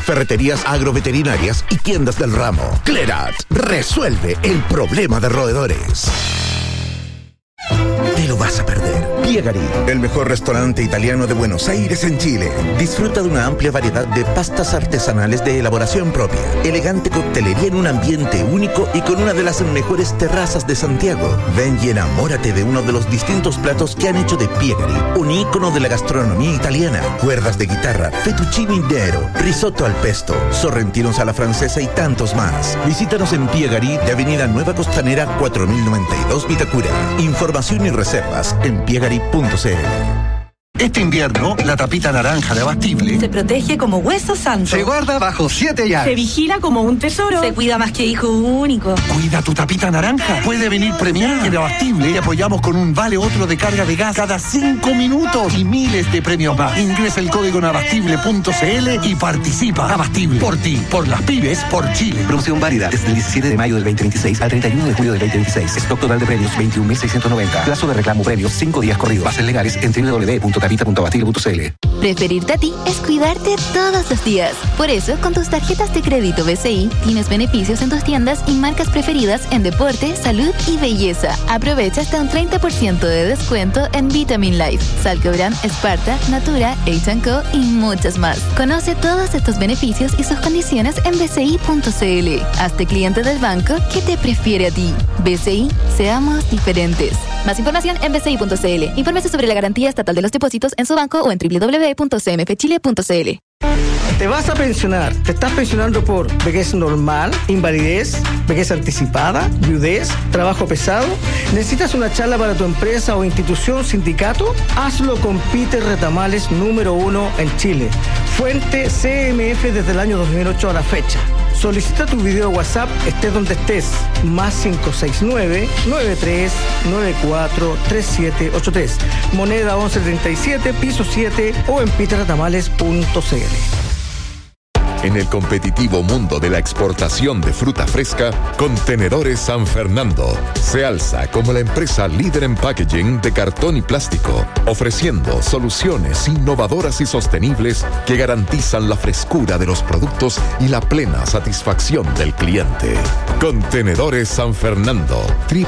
ferreterías agroveterinarias y tiendas del ramo. Clerat resuelve el problema de roedores. Te lo vas a perder. Piegari, el mejor restaurante italiano de Buenos Aires en Chile. Disfruta de una amplia variedad de pastas artesanales de elaboración propia, elegante coctelería en un ambiente único y con una de las mejores terrazas de Santiago. Ven y enamórate de uno de los distintos platos que han hecho de Piegari un ícono de la gastronomía italiana. Cuerdas de guitarra, fettuccine nero, risotto al pesto, sorrentinos a la francesa y tantos más. Visítanos en Piegari de Avenida Nueva Costanera 4092 Vitacura. Información y reservas en piegari.cl. Este invierno, la tapita naranja de Abastible se protege como hueso santo. Se guarda bajo 7 llaves. Se vigila como un tesoro. Se cuida más que hijo único. Cuida tu tapita naranja. Puede venir premiada. En Abastible te apoyamos con un vale otro de carga de gas cada 5 minutos y miles de premios más. Ingresa el código en abastible.cl y participa. Abastible. Por ti, por las pymes, por Chile. Promoción válida desde el 17 de mayo del 2026 al 31 de julio del 2026. Stock total de premios 21.690. Plazo de reclamo premios 5 días corridos. Bases legales en www.capita.abastible.cl. Preferirte a ti es cuidarte todos los días. Por eso, con tus tarjetas de crédito BCI, tienes beneficios en tus tiendas y marcas preferidas en deporte, salud y belleza. Aprovecha hasta un 30% de descuento en Vitamin Life, Salcobran, Sparta, Natura, H&Co y muchas más. Conoce todos estos beneficios y sus condiciones en bci.cl. Hazte cliente del banco que te prefiere a ti. BCI, seamos diferentes. Más información en bci.cl. Infórmese sobre la garantía estatal de los depósitos en su banco o en www.cmfchile.cl. Te vas a pensionar. ¿Te estás pensionando por vejez normal, invalidez, vejez anticipada, viudez, trabajo pesado? ¿Necesitas una charla para tu empresa o institución, sindicato? Hazlo con Peter Retamales, número 1 en Chile. Fuente CMF desde el año 2008 a la fecha. Solicita tu video WhatsApp, estés donde estés. Más 569-9394-3783. Moneda 1137, piso 7 o en peterretamales.cl. En el competitivo mundo de la exportación de fruta fresca, Contenedores San Fernando se alza como la empresa líder en packaging de cartón y plástico, ofreciendo soluciones innovadoras y sostenibles que garantizan la frescura de los productos y la plena satisfacción del cliente. Contenedores San Fernando,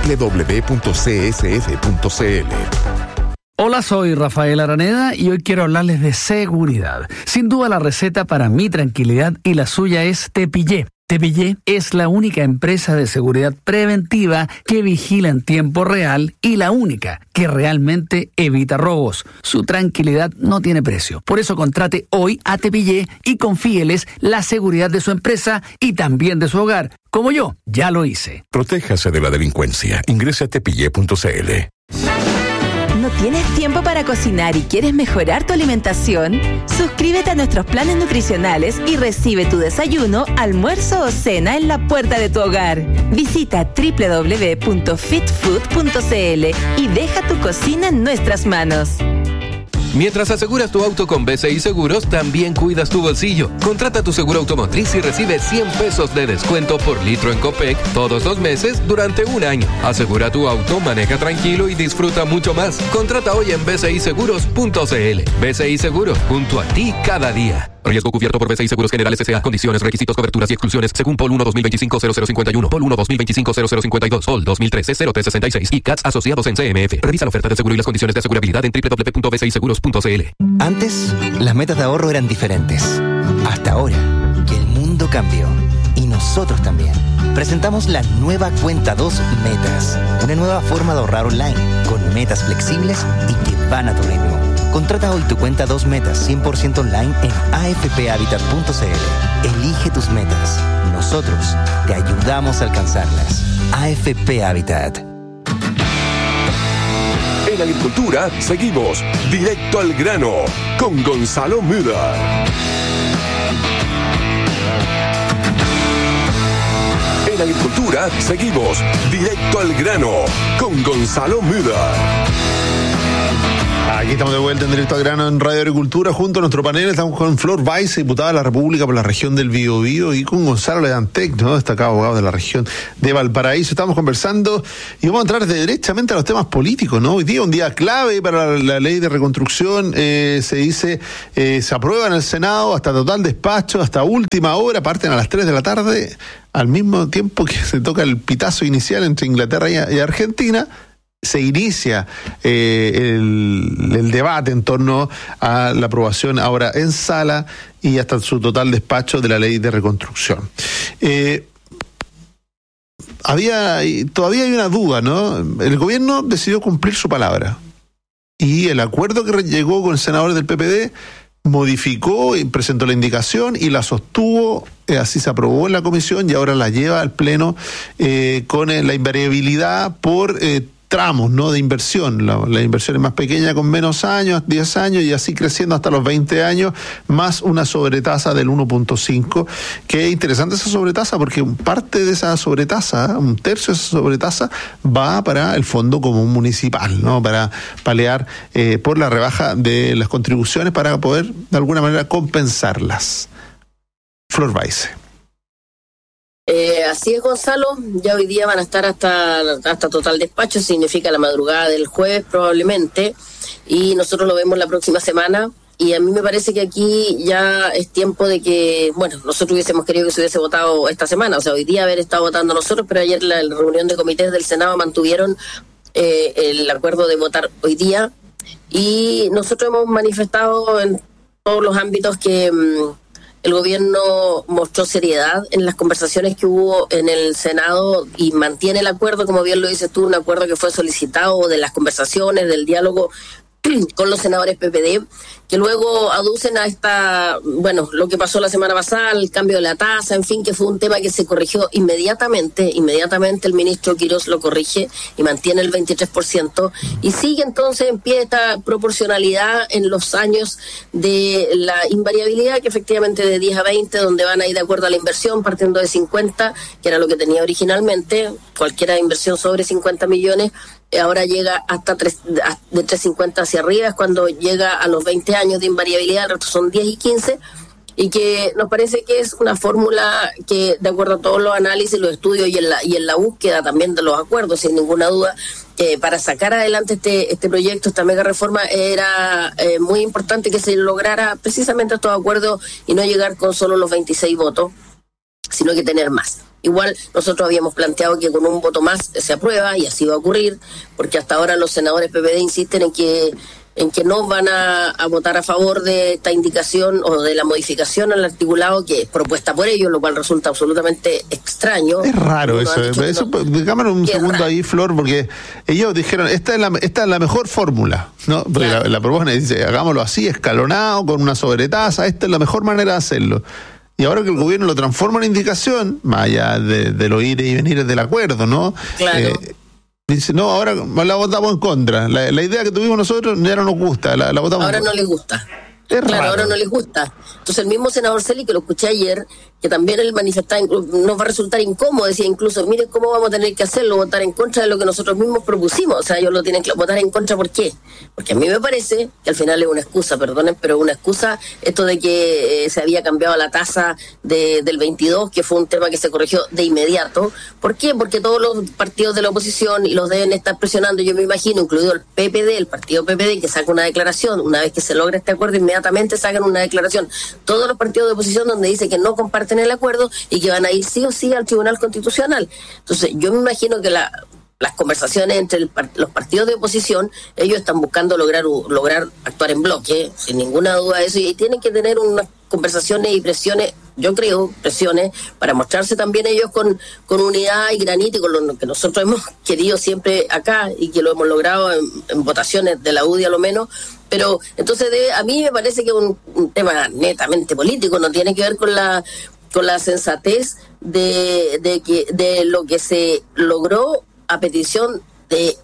www.csf.cl. Hola, soy Rafael Araneda y hoy quiero hablarles de seguridad. Sin duda la receta para mi tranquilidad y la suya es Tepillé. Tepillé es la única empresa de seguridad preventiva que vigila en tiempo real y la única que realmente evita robos. Su tranquilidad no tiene precio. Por eso contrate hoy a Tepillé y confíeles la seguridad de su empresa y también de su hogar. Como yo, ya lo hice. Protéjase de la delincuencia. Ingrese a tepillé.cl. ¿No tienes tiempo para cocinar y quieres mejorar tu alimentación? Suscríbete a nuestros planes nutricionales y recibe tu desayuno, almuerzo o cena en la puerta de tu hogar. Visita www.fitfood.cl y deja tu cocina en nuestras manos. Mientras aseguras tu auto con BCI Seguros, también cuidas tu bolsillo. Contrata tu seguro automotriz y recibe 100 pesos de descuento por litro en Copec todos los meses durante un año. Asegura tu auto, maneja tranquilo y disfruta mucho más. Contrata hoy en bciseguros.cl. BCI Seguros, junto a ti cada día. Riesgo cubierto por BCI Seguros Generales S.A. Condiciones, requisitos, coberturas y exclusiones según POL 1 2025-0051, POL 1 2025-0052, POL 2013-0366 y CATS asociados en CMF. Revisa la oferta de seguro y las condiciones de asegurabilidad en www.bciseguros.cl. Antes, las metas de ahorro eran diferentes. Hasta ahora, que el mundo cambió. Y nosotros también. Presentamos la nueva Cuenta 2 Metas. Una nueva forma de ahorrar online, con metas flexibles y que van a tu ritmo. Contrata hoy tu Cuenta 2 Metas 100% online en afphabitat.cl. Elige tus metas. Nosotros te ayudamos a alcanzarlas. AFP Habitat. En agricultura, seguimos directo al grano con Gonzalo Müller. En agricultura, seguimos directo al grano con Gonzalo Müller. Aquí estamos de vuelta en Directo al Grano en Radio Agricultura. Junto a nuestro panel estamos con Flor Weiss, diputada de la República por la región del Biobío, y con Gonzalo Ledantec, ¿no?, destacado abogado de la región de Valparaíso. Estamos conversando y vamos a entrar derechamente a los temas políticos, ¿no? Hoy día un día clave para la ley de reconstrucción. Se dice, se aprueba en el Senado hasta total despacho, hasta última hora, parten a las 3 de la tarde, al mismo tiempo que se toca el pitazo inicial entre Inglaterra y Argentina. Se inicia el debate en torno a la aprobación ahora en sala y hasta su total despacho de la ley de reconstrucción. Todavía hay una duda, ¿no? El gobierno decidió cumplir su palabra y el acuerdo que llegó con el senador del PPD modificó y presentó la indicación y la sostuvo, así se aprobó en la comisión y ahora la lleva al pleno con la invariabilidad por tramos, ¿no?, de inversión. La inversión es más pequeña con menos años, 10 años, y así creciendo hasta los 20 años, más una sobretasa del 1.5, que es interesante esa sobretasa porque parte de esa sobretasa, un tercio de esa sobretasa, va para el Fondo Común Municipal, ¿no?, para paliar por la rebaja de las contribuciones para poder de alguna manera compensarlas. Flor Weiss. Así es, Gonzalo, ya hoy día van a estar hasta total despacho, significa la madrugada del jueves probablemente, y nosotros lo vemos la próxima semana, y a mí me parece que aquí ya es tiempo de que, bueno, nosotros hubiésemos querido que se hubiese votado esta semana, o sea, hoy día haber estado votando nosotros, pero ayer la reunión de comités del Senado mantuvieron el acuerdo de votar hoy día, y nosotros hemos manifestado en todos los ámbitos que el gobierno mostró seriedad en las conversaciones que hubo en el Senado y mantiene el acuerdo, como bien lo dices tú, un acuerdo que fue solicitado de las conversaciones, del diálogo con los senadores PPD, que luego aducen a lo que pasó la semana pasada, el cambio de la tasa, en fin, que fue un tema que se corrigió inmediatamente el ministro Quirós lo corrige y mantiene el 23%, y sigue entonces en pie esta proporcionalidad en los años de la invariabilidad, que efectivamente de 10 a 20, donde van a ir de acuerdo a la inversión, partiendo de 50, que era lo que tenía originalmente, cualquier inversión sobre 50 millones, ahora llega hasta de 350 hacia arriba, es cuando llega a los 20 años de invariabilidad, el resto son 10 y 15, y que nos parece que es una fórmula que, de acuerdo a todos los análisis, los estudios y en la búsqueda también de los acuerdos, sin ninguna duda, para sacar adelante este proyecto, esta mega reforma, era muy importante que se lograra precisamente estos acuerdos y no llegar con solo los 26 votos, sino que tener más. Igual nosotros habíamos planteado que con un voto más se aprueba, y así va a ocurrir, porque hasta ahora los senadores PPD insisten en que no van a votar a favor de esta indicación o de la modificación al articulado que es propuesta por ellos, lo cual resulta absolutamente extraño. Es raro eso. Digámoslo un segundo ahí, Flor, porque ellos dijeron, esta es la mejor fórmula, ¿no? Porque claro, la propuesta dice, hagámoslo así, escalonado, con una sobretasa, esta es la mejor manera de hacerlo. Y ahora que el gobierno lo transforma en indicación, más allá de lo ir y venir del acuerdo, ¿no? Claro. Dice, no, ahora la votamos en contra. La idea que tuvimos nosotros ya no nos gusta, la votamos ahora no les gusta. Claro, ahora no les gusta. Entonces el mismo senador Celi, que lo escuché ayer, que también él manifestaba, nos va a resultar incómodo, decía incluso, miren cómo vamos a tener que hacerlo, votar en contra de lo que nosotros mismos propusimos. O sea, ellos lo tienen que votar en contra. ¿Por qué? Porque a mí me parece que al final es una excusa, perdonen, pero una excusa esto de que se había cambiado la tasa del 22, que fue un tema que se corrigió de inmediato. ¿Por qué? Porque todos los partidos de la oposición, y los deben estar presionando, yo me imagino, incluido el PPD, el partido PPD, que saca una declaración, una vez que se logra este acuerdo, inmediatamente sacan una declaración todos los partidos de oposición donde dice que no comparten el acuerdo y que van a ir sí o sí al Tribunal Constitucional. Entonces yo me imagino que las conversaciones entre los partidos de oposición, ellos están buscando lograr actuar en bloque, sin ninguna duda de eso, y tienen que tener unas conversaciones y presiones, yo creo, para mostrarse también ellos con unidad y granito, y con lo que nosotros hemos querido siempre acá y que lo hemos logrado en votaciones de la UDI a lo menos. Pero entonces a mí me parece que es un tema netamente político, no tiene que ver con la sensatez de lo que se logró a petición de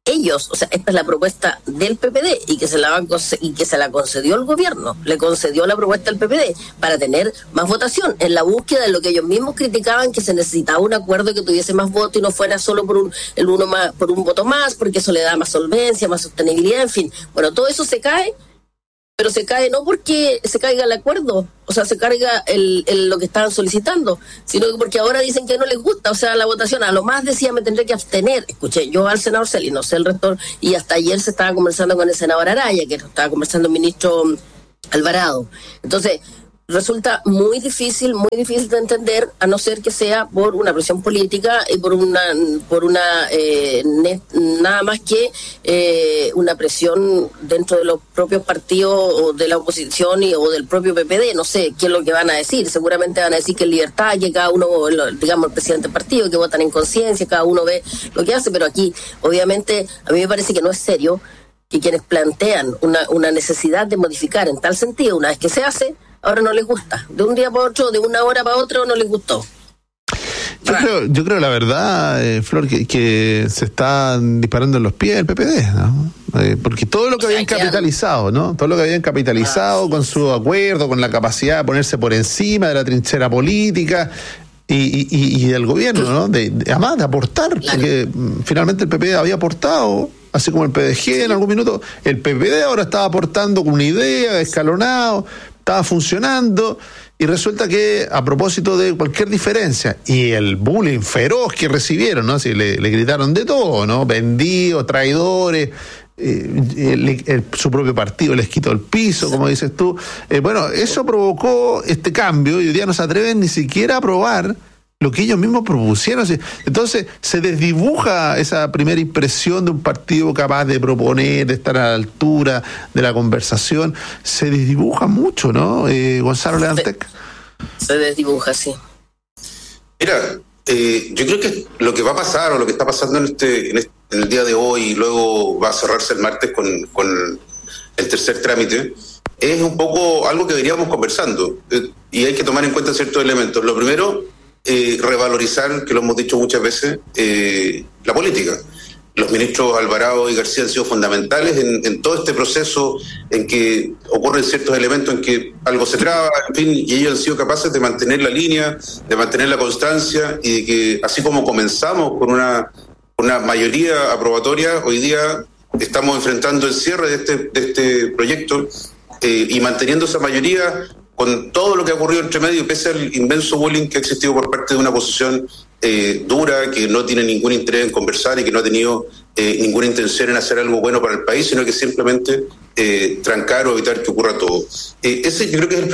ellos, o sea, esta es la propuesta del PPD y que se la concedió el gobierno, le concedió la propuesta al PPD para tener más votación en la búsqueda de lo que ellos mismos criticaban, que se necesitaba un acuerdo que tuviese más votos y no fuera solo por un voto más, porque eso le da más solvencia, más sostenibilidad, en fin. Bueno, todo eso se cae, pero se cae no porque se caiga el acuerdo, o sea, se carga lo que estaban solicitando, sino que porque ahora dicen que no les gusta, o sea, la votación. A lo más decía, me tendré que abstener. Escuché yo al senador Celi, no sé el resto, y hasta ayer se estaba conversando con el senador Araya, que estaba conversando el ministro Alvarado. Entonces, resulta muy difícil de entender, a no ser que sea por una presión política y por una nada más que una presión dentro de los propios partidos o de la oposición o del propio PPD. No sé qué es lo que van a decir. Seguramente van a decir que es libertad, que cada uno, digamos, el presidente del partido, que votan en conciencia, cada uno ve lo que hace, pero aquí, obviamente, a mí me parece que no es serio que quienes plantean una necesidad de modificar en tal sentido, una vez que se hace, ahora no les gusta. De un día para otro, de una hora para otro, no les gustó. Yo creo la verdad, Flor, que se están disparando en los pies el PPD, ¿no? Porque todo lo que habían capitalizado, ¿no? Todo lo que habían capitalizado con su acuerdo, con la capacidad de ponerse por encima de la trinchera política y del gobierno, ¿no? Además de aportar, porque finalmente el PPD había aportado, así como el PDG en algún minuto. El PPD ahora estaba aportando con una idea, escalonado, estaba funcionando, y resulta que a propósito de cualquier diferencia y el bullying feroz que recibieron, ¿no? Así le gritaron de todo, ¿no? Vendidos, traidores, su propio partido les quitó el piso, como dices tú. Bueno, eso provocó este cambio y hoy día no se atreven ni siquiera a aprobar lo que ellos mismos propusieron. Entonces se desdibuja esa primera impresión de un partido capaz de proponer, de estar a la altura de la conversación. Se desdibuja mucho, ¿no, Gonzalo Leantec? Se desdibuja, sí. Mira, yo creo que lo que va a pasar, o lo que está pasando en el día de hoy, y luego va a cerrarse el martes con el tercer trámite, es un poco algo que veníamos conversando, y hay que tomar en cuenta ciertos elementos. Lo primero, revalorizar, que lo hemos dicho muchas veces, la política. Los ministros Alvarado y García han sido fundamentales en todo este proceso en que ocurren ciertos elementos en que algo se traba, en fin, y ellos han sido capaces de mantener la línea, de mantener la constancia, y de que así como comenzamos con una mayoría aprobatoria, hoy día estamos enfrentando el cierre de este proyecto y manteniendo esa mayoría con todo lo que ha ocurrido entre medio, pese al inmenso bullying que ha existido por parte de una oposición dura, que no tiene ningún interés en conversar y que no ha tenido ninguna intención en hacer algo bueno para el país, sino que simplemente trancar o evitar que ocurra todo. Ese yo creo que es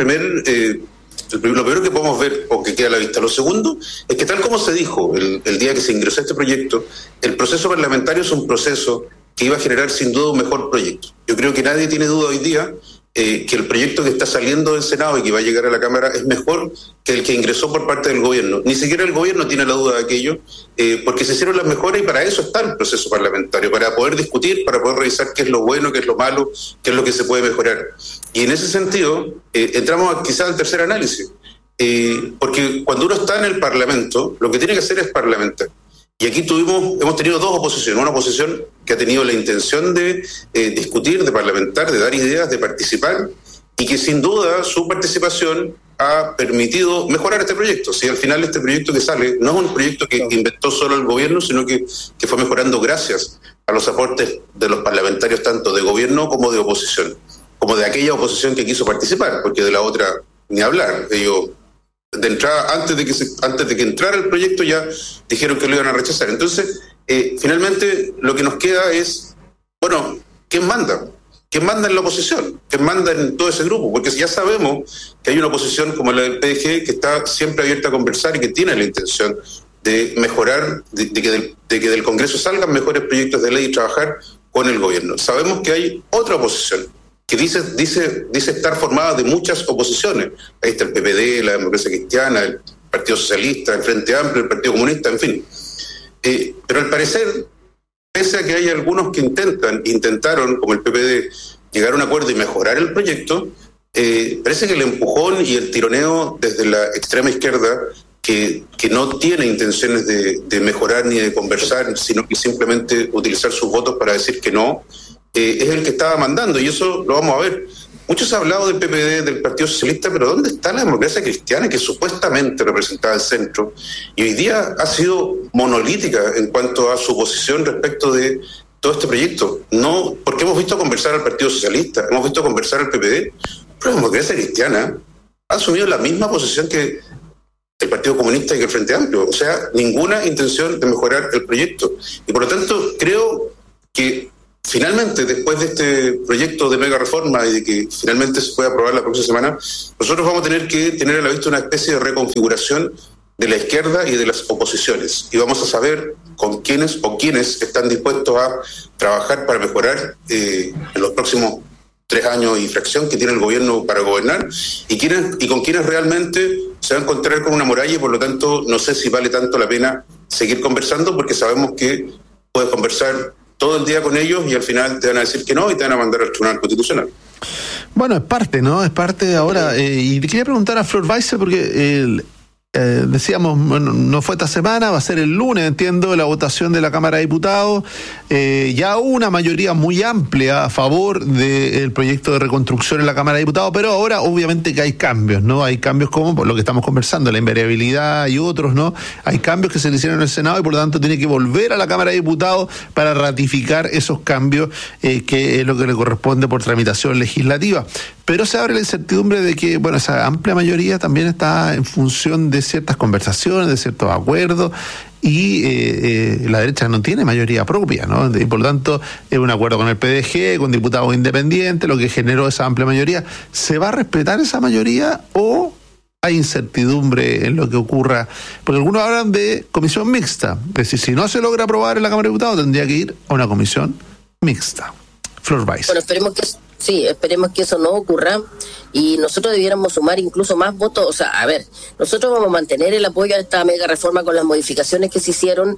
lo primero que podemos ver o que queda a la vista. Lo segundo es que, tal como se dijo el día que se ingresó a este proyecto, el proceso parlamentario es un proceso que iba a generar sin duda un mejor proyecto. Yo creo que nadie tiene duda hoy día que el proyecto que está saliendo del Senado y que va a llegar a la Cámara es mejor que el que ingresó por parte del gobierno. Ni siquiera el gobierno tiene la duda de aquello, porque se hicieron las mejoras, y para eso está el proceso parlamentario, para poder discutir, para poder revisar qué es lo bueno, qué es lo malo, qué es lo que se puede mejorar. Y en ese sentido, entramos quizás al tercer análisis, porque cuando uno está en el Parlamento, lo que tiene que hacer es parlamentar. Y aquí hemos tenido dos oposiciones, una oposición que ha tenido la intención de discutir, de parlamentar, de dar ideas, de participar, y que sin duda su participación ha permitido mejorar este proyecto. Si al final este proyecto que sale no es un proyecto que inventó solo el gobierno, sino que fue mejorando gracias a los aportes de los parlamentarios, tanto de gobierno como de oposición, como de aquella oposición que quiso participar, porque de la otra ni hablar. Ellos, de entrada, antes de que entrara el proyecto, ya dijeron que lo iban a rechazar. Entonces, finalmente lo que nos queda es, bueno, ¿quién manda? ¿Quién manda en la oposición? ¿Quién manda en todo ese grupo? Porque ya sabemos que hay una oposición como la del PDG que está siempre abierta a conversar y que tiene la intención de mejorar, de que del Congreso salgan mejores proyectos de ley y trabajar con el gobierno. Sabemos que hay otra oposición que dice estar formada de muchas oposiciones. Ahí está el PPD, la Democracia Cristiana, el Partido Socialista, el Frente Amplio, el Partido Comunista, en fin. Pero al parecer, pese a que hay algunos que intentaron, como el PPD, llegar a un acuerdo y mejorar el proyecto, parece que el empujón y el tironeo desde la extrema izquierda que no tiene intenciones de mejorar ni de conversar, sino que simplemente utilizar sus votos para decir que no, es el que estaba mandando, y eso lo vamos a ver. Muchos han hablado del PPD, del Partido Socialista, pero ¿dónde está la democracia cristiana que supuestamente representaba el centro? Y hoy día ha sido monolítica en cuanto a su posición respecto de todo este proyecto. No, porque hemos visto conversar al Partido Socialista, hemos visto conversar al PPD, pero la democracia cristiana ha asumido la misma posición que el Partido Comunista y que el Frente Amplio. O sea, ninguna intención de mejorar el proyecto. Y por lo tanto, creo que finalmente, después de este proyecto de mega reforma y de que finalmente se pueda aprobar la próxima semana, nosotros vamos a tener que tener a la vista una especie de reconfiguración de la izquierda y de las oposiciones. Y vamos a saber con quiénes o quiénes están dispuestos a trabajar para mejorar en los próximos 3 años y fracción que tiene el gobierno para gobernar, y con quienes realmente se va a encontrar con una muralla, y por lo tanto no sé si vale tanto la pena seguir conversando, porque sabemos que puedes conversar todo el día con ellos y al final te van a decir que no y te van a mandar al Tribunal Constitucional. Bueno, es parte, ¿no? Es parte de ahora. Y le quería preguntar a Flor Weisse, porque decíamos, bueno, no fue esta semana, va a ser el lunes, entiendo, la votación de la Cámara de Diputados. Ya hubo una mayoría muy amplia a favor del proyecto de reconstrucción en la Cámara de Diputados, pero ahora obviamente que hay cambios, ¿no? Hay cambios como por lo que estamos conversando, la invariabilidad y otros, ¿no? Hay cambios que se le hicieron en el Senado y por lo tanto tiene que volver a la Cámara de Diputados para ratificar esos cambios, que es lo que le corresponde por tramitación legislativa. Pero se abre la incertidumbre de que, bueno, esa amplia mayoría también está en función de ciertas conversaciones, de ciertos acuerdos, y la derecha no tiene mayoría propia, ¿no? Y por lo tanto, es un acuerdo con el PDG, con diputados independientes, lo que generó esa amplia mayoría. ¿Se va a respetar esa mayoría o hay incertidumbre en lo que ocurra? Porque algunos hablan de comisión mixta, es decir, si no se logra aprobar en la Cámara de Diputados, tendría que ir a una comisión mixta. Flor Weisse. Bueno, esperemos que eso no ocurra, y nosotros debiéramos sumar incluso más votos. O sea, a ver, nosotros vamos a mantener el apoyo a esta mega reforma con las modificaciones que se hicieron,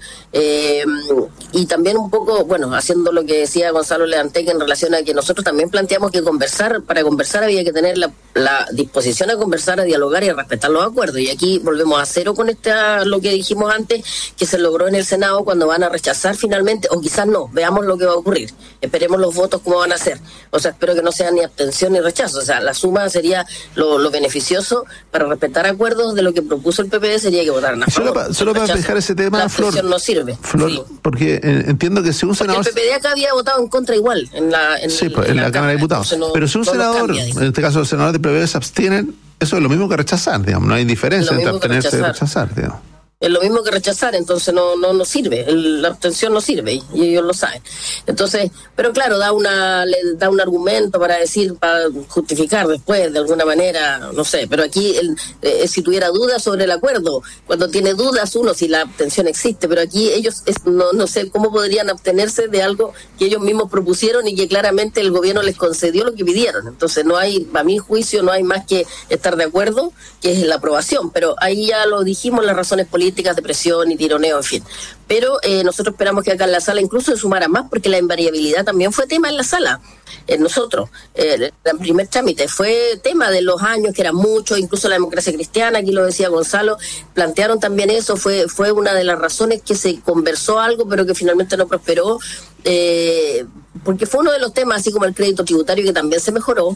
y también un poco, bueno, haciendo lo que decía Gonzalo Leantec en relación a que nosotros también planteamos que para conversar había que tener la disposición a conversar, a dialogar y a respetar los acuerdos, y aquí volvemos a cero con lo que dijimos antes, que se logró en el Senado, cuando van a rechazar finalmente, o quizás no, veamos lo que va a ocurrir, esperemos los votos cómo van a ser. O sea, espero que no sea ni abstención ni rechazo. O sea, la suma sería lo beneficioso para respetar acuerdos de lo que propuso el PPD, sería que votaran a favor. Solo para dejar ese tema, la Flor, abstención no sirve. Flor, sí. Porque entiendo que si un senador... Porque el PPD acá había votado en contra igual en la Cámara de Diputados. No, pero si un senador, en este caso los senadores del PPD se abstienen, eso es lo mismo que rechazar, digamos. No hay diferencia entre abstenerse y rechazar, digamos. Es lo mismo que rechazar, entonces no sirve, la abstención no sirve, y ellos lo saben. Entonces, pero claro, le da un argumento para justificar después, de alguna manera, no sé, pero aquí si tuviera dudas sobre el acuerdo, cuando tiene dudas uno, si la abstención existe, pero aquí ellos no sé cómo podrían abstenerse de algo que ellos mismos propusieron y que claramente el gobierno les concedió lo que pidieron. Entonces no hay, a mi juicio, no hay más que estar de acuerdo, que es la aprobación, pero ahí ya lo dijimos, las razones políticas de presión y tironeo, en fin. Pero nosotros esperamos que acá en la sala incluso se sumara más, porque la invariabilidad también fue tema en la sala. Nosotros, el primer trámite fue tema de los años, que era mucho, incluso la democracia cristiana, aquí lo decía Gonzalo, plantearon también eso, fue una de las razones que se conversó algo, pero que finalmente no prosperó, porque fue uno de los temas, así como el crédito tributario, que también se mejoró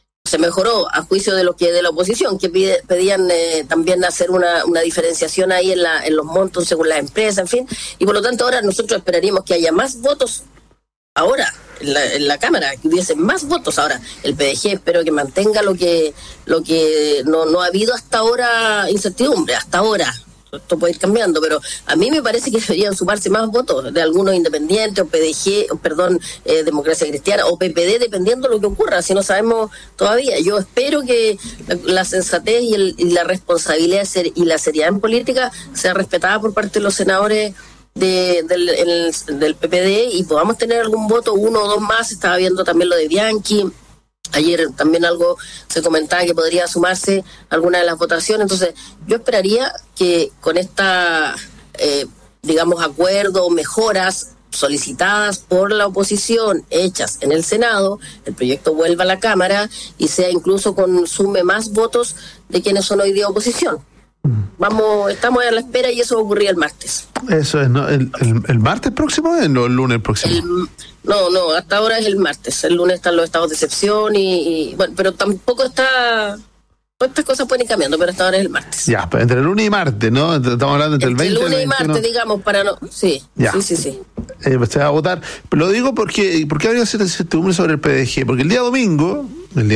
a juicio de la oposición, que pedían también hacer una diferenciación ahí en los montos según las empresas, en fin, y por lo tanto ahora nosotros esperaríamos que haya más votos ahora en la Cámara, que hubiese más votos. Ahora el PDG espero que mantenga lo que no ha habido hasta ahora incertidumbre, hasta ahora. Esto puede ir cambiando, pero a mí me parece que deberían sumarse más votos de algunos independientes, o PDG, Democracia Cristiana, o PPD, dependiendo de lo que ocurra, si no sabemos todavía. Yo espero que la sensatez y la responsabilidad y la seriedad en política sea respetada por parte de los senadores del PPD, y podamos tener algún voto, 1 o 2 más. Estaba viendo también lo de Bianchi. Ayer también algo se comentaba que podría sumarse a alguna de las votaciones. Entonces, yo esperaría que con esta, acuerdo o mejoras solicitadas por la oposición, hechas en el Senado, el proyecto vuelva a la Cámara y sea incluso sume más votos de quienes son hoy día oposición. estamos a la espera y eso ocurría el martes. Eso es, ¿no? ¿El martes próximo o el lunes próximo? No, hasta ahora es el martes. El lunes están los estados de excepción y bueno, pero tampoco está... Estas cosas pueden ir cambiando, pero hasta ahora es el martes. Ya, pero entre el lunes y martes, ¿no? Estamos hablando entre el 20 y el 21. El lunes y martes, digamos, para no... Sí, ya. Sí. Se va a votar. Lo digo porque habría cierta incertidumbre sobre el PDG, porque el día domingo,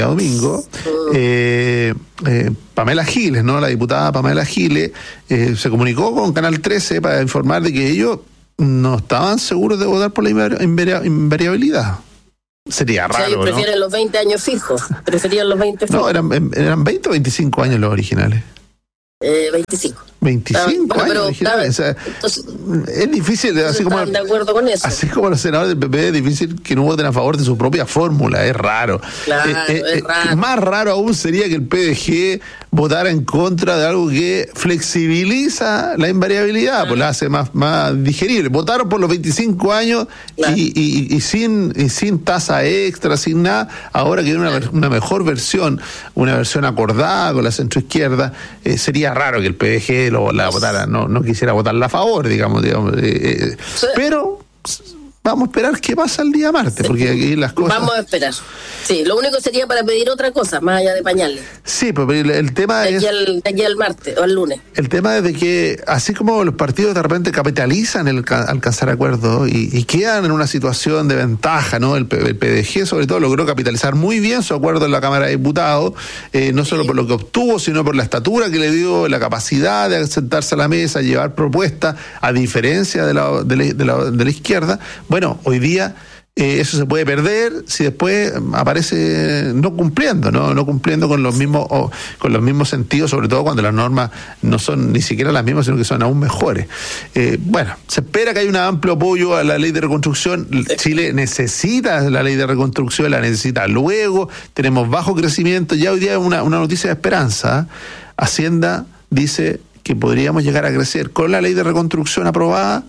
Pamela Giles, ¿no? La diputada Pamela Giles se comunicó con Canal 13 para informar de que ellos no estaban seguros de votar por la invariabilidad. Sería raro, ellos prefieren los 20 años fijos. Preferían los 20 fijos. No, eran 20 o 25 años los originales. 25. 25 años originales. O sea, entonces, es difícil, así como de acuerdo con eso. Así como los senadores del PP, es difícil que no voten a favor de su propia fórmula, es raro. Claro, es raro. Más raro aún sería que el PDG votara en contra de algo que flexibiliza la invariabilidad, pues la hace más digerible. Votaron por los 25 años y sin tasa extra, sin nada. Ahora que hay una mejor versión, una versión acordada con la centroizquierda, sería raro que el PDG la votara, no quisiera votarla a favor, digamos. Pero vamos a esperar qué pasa el día martes, porque aquí las cosas... Vamos a esperar. Sí, lo único sería para pedir otra cosa, más allá de pañales. Sí, pero el tema de aquí al martes o al lunes. El tema es de que, así como los partidos de repente capitalizan el alcanzar acuerdos y quedan en una situación de ventaja, ¿no? El PDG, sobre todo, logró capitalizar muy bien su acuerdo en la Cámara de Diputados, no solo por lo que obtuvo, sino por la estatura que le dio, la capacidad de sentarse a la mesa, llevar propuestas, a diferencia de la izquierda. Bueno, hoy día eso se puede perder si después aparece no cumpliendo con los mismos sentidos, sobre todo cuando las normas no son ni siquiera las mismas, sino que son aún mejores. Bueno, se espera que haya un amplio apoyo a la ley de reconstrucción. Chile necesita la ley de reconstrucción, la necesita luego. Tenemos bajo crecimiento. Ya hoy día es una noticia de esperanza. Hacienda dice que podríamos llegar a crecer con la ley de reconstrucción aprobada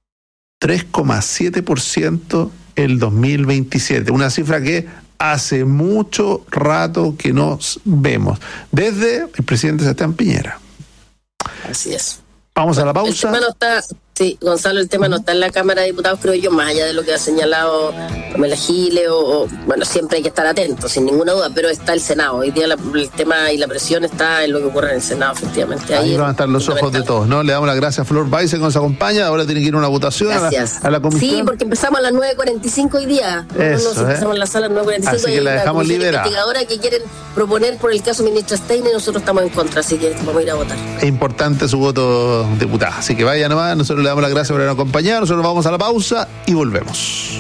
3,7% el 2027, una cifra que hace mucho rato que nos vemos, desde el presidente Sebastián Piñera. Así es. Vamos a la pausa. El tema no está, sí, Gonzalo, el tema no está en la Cámara de Diputados, creo yo, más allá de lo que ha señalado Pamela Giles, bueno, siempre hay que estar atentos, sin ninguna duda, pero está el Senado. Hoy día el tema y la presión está en lo que ocurre en el Senado, efectivamente. Ahí van a estar los ojos de todos, ¿no? Le damos las gracias a Flor Baice que nos acompaña, ahora tiene que ir a una votación a la comisión. Sí, porque empezamos a las 9:45 hoy día. Empezamos en la sala a las 9:45. Así que la dejamos liberada. Investigadora que quieren proponer por el caso ministra Steiner, nosotros estamos en contra, así que vamos a ir a votar. Es importante su voto, diputada, así que vaya nomás, nosotros le damos las gracias por habernos acompañado, nosotros vamos a la pausa y volvemos.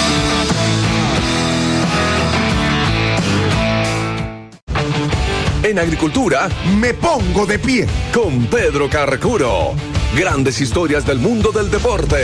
En agricultura, me pongo de pie con Pedro Carcuro. Grandes historias del mundo del deporte.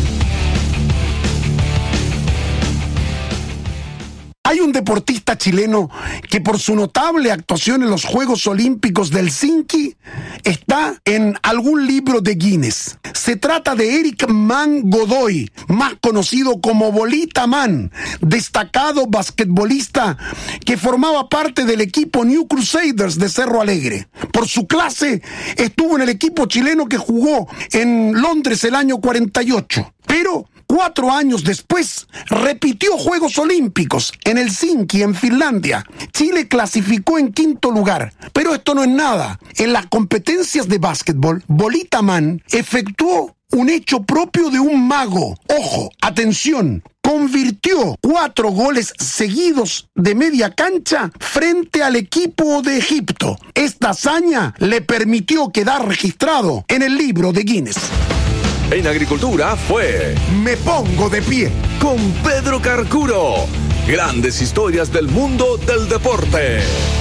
Hay un deportista chileno que por su notable actuación en los Juegos Olímpicos de Helsinki está en algún libro de Guinness. Se trata de Eric Man Godoy, más conocido como Bolita Man, destacado basquetbolista que formaba parte del equipo New Crusaders de Cerro Alegre. Por su clase, estuvo en el equipo chileno que jugó en Londres el año 48, pero 4 años después, repitió Juegos Olímpicos en Helsinki, en Finlandia. Chile clasificó en 5º lugar, pero esto no es nada. En las competencias de básquetbol, Bolita Man efectuó un hecho propio de un mago. Ojo, atención, convirtió 4 goles seguidos de media cancha frente al equipo de Egipto. Esta hazaña le permitió quedar registrado en el libro de Guinness. En agricultura fue Me Pongo de Pie con Pedro Carcuro. Grandes historias del mundo del deporte.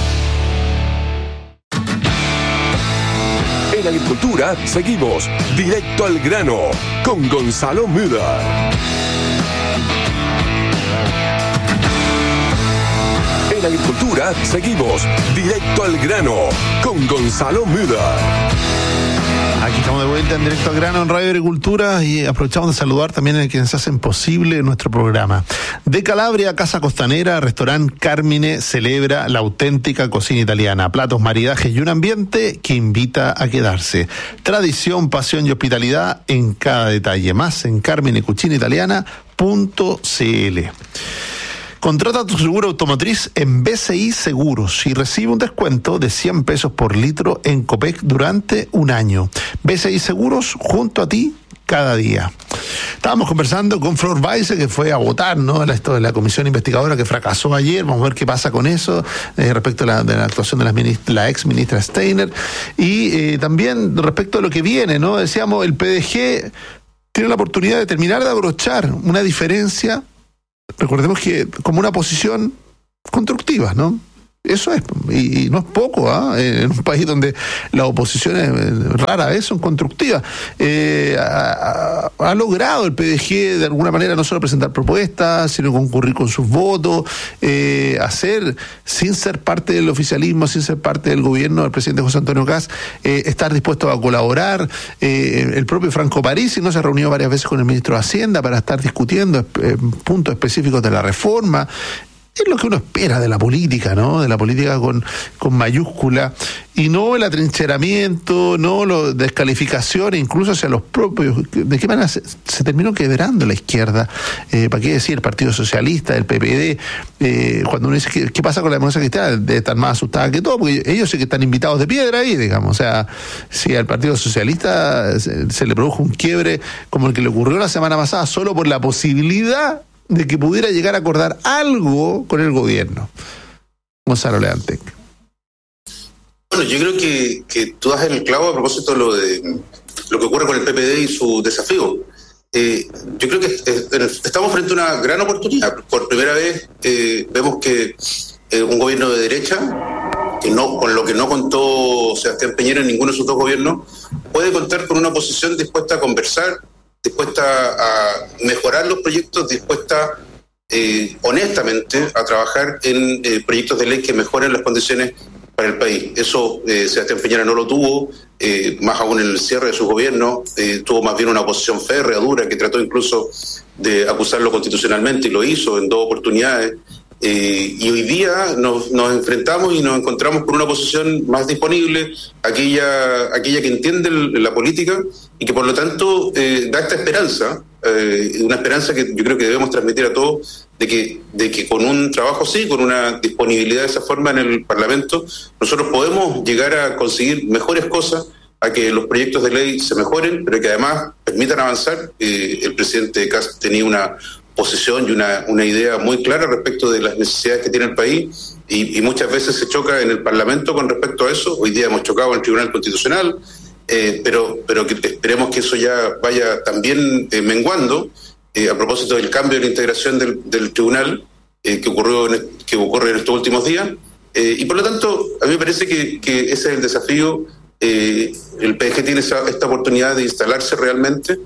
En agricultura seguimos directo al grano con Gonzalo Müller. En agricultura seguimos directo al grano con Gonzalo Müller. Aquí estamos de vuelta en Directo al Grano en Radio Agricultura y aprovechamos de saludar también a quienes hacen posible nuestro programa. De Calabria, Casa Costanera, Restaurante Carmine celebra la auténtica cocina italiana. Platos, maridajes y un ambiente que invita a quedarse. Tradición, pasión y hospitalidad en cada detalle. Más en carminecucinaitaliana.cl. Contrata tu seguro automotriz en BCI Seguros y recibe un descuento de 100 pesos por litro en Copec durante un año. BCI Seguros, junto a ti cada día. Estábamos conversando con Flor Weise, que fue a votar, ¿no? Esto de la comisión investigadora que fracasó ayer. Vamos a ver qué pasa con eso respecto a la actuación de la ex ministra Steiner. Y también respecto a lo que viene, ¿no? Decíamos, el PDG tiene la oportunidad de terminar de abrochar una diferencia. Recordemos que como una posición constructiva, ¿no? Eso es, y no es poco, en un país donde las oposiciones rara vez son constructivas. Ha logrado el PDG de alguna manera no solo presentar propuestas, sino concurrir con sus votos, hacer, sin ser parte del oficialismo, sin ser parte del gobierno del presidente José Antonio Kast, estar dispuesto a colaborar. El propio Franco Parisi no se ha reunido varias veces con el ministro de Hacienda para estar discutiendo puntos específicos de la reforma. Es lo que uno espera de la política, ¿no? De la política con mayúscula, y no el atrincheramiento, no la descalificación, incluso hacia los propios. ¿De qué manera se terminó quebrando la izquierda? ¿Para qué decir el Partido Socialista, el PPD? Cuando uno dice, ¿qué pasa con la democracia cristiana? Debe estar más asustada que todo, porque ellos sí que están invitados de piedra ahí, digamos. O sea, si al Partido Socialista se le produjo un quiebre como el que le ocurrió la semana pasada, solo por la posibilidad de que pudiera llegar a acordar algo con el gobierno. Gonzalo Leantec. Bueno, yo creo que tú das el clavo a propósito de lo que ocurre con el PPD y su desafío. Yo creo que estamos frente a una gran oportunidad. Por primera vez vemos que un gobierno de derecha, con lo que no contó Sebastián Piñera en ninguno de sus dos gobiernos, puede contar con una oposición dispuesta a conversar, dispuesta a mejorar los proyectos, dispuesta honestamente a trabajar en proyectos de ley que mejoren las condiciones para el país. Eso Sebastián Piñera no lo tuvo, más aún en el cierre de su gobierno, tuvo más bien una oposición férrea, dura, que trató incluso de acusarlo constitucionalmente y lo hizo en 2 oportunidades. Y hoy día nos enfrentamos y nos encontramos con una oposición más disponible, aquella que entiende la política y que por lo tanto da esta esperanza, una esperanza que yo creo que debemos transmitir a todos, de que con un trabajo así, con una disponibilidad de esa forma en el Parlamento, nosotros podemos llegar a conseguir mejores cosas, a que los proyectos de ley se mejoren, pero que además permitan avanzar. El presidente Kast tenía una posición y una idea muy clara respecto de las necesidades que tiene el país, y muchas veces se choca en el Parlamento con respecto a eso. Hoy día hemos chocado en el Tribunal Constitucional, pero que esperemos que eso ya vaya también menguando, a propósito del cambio de la integración del Tribunal que ocurre en estos últimos días, y por lo tanto a mí me parece que ese es el desafío. El PDG tiene esta oportunidad de instalarse realmente.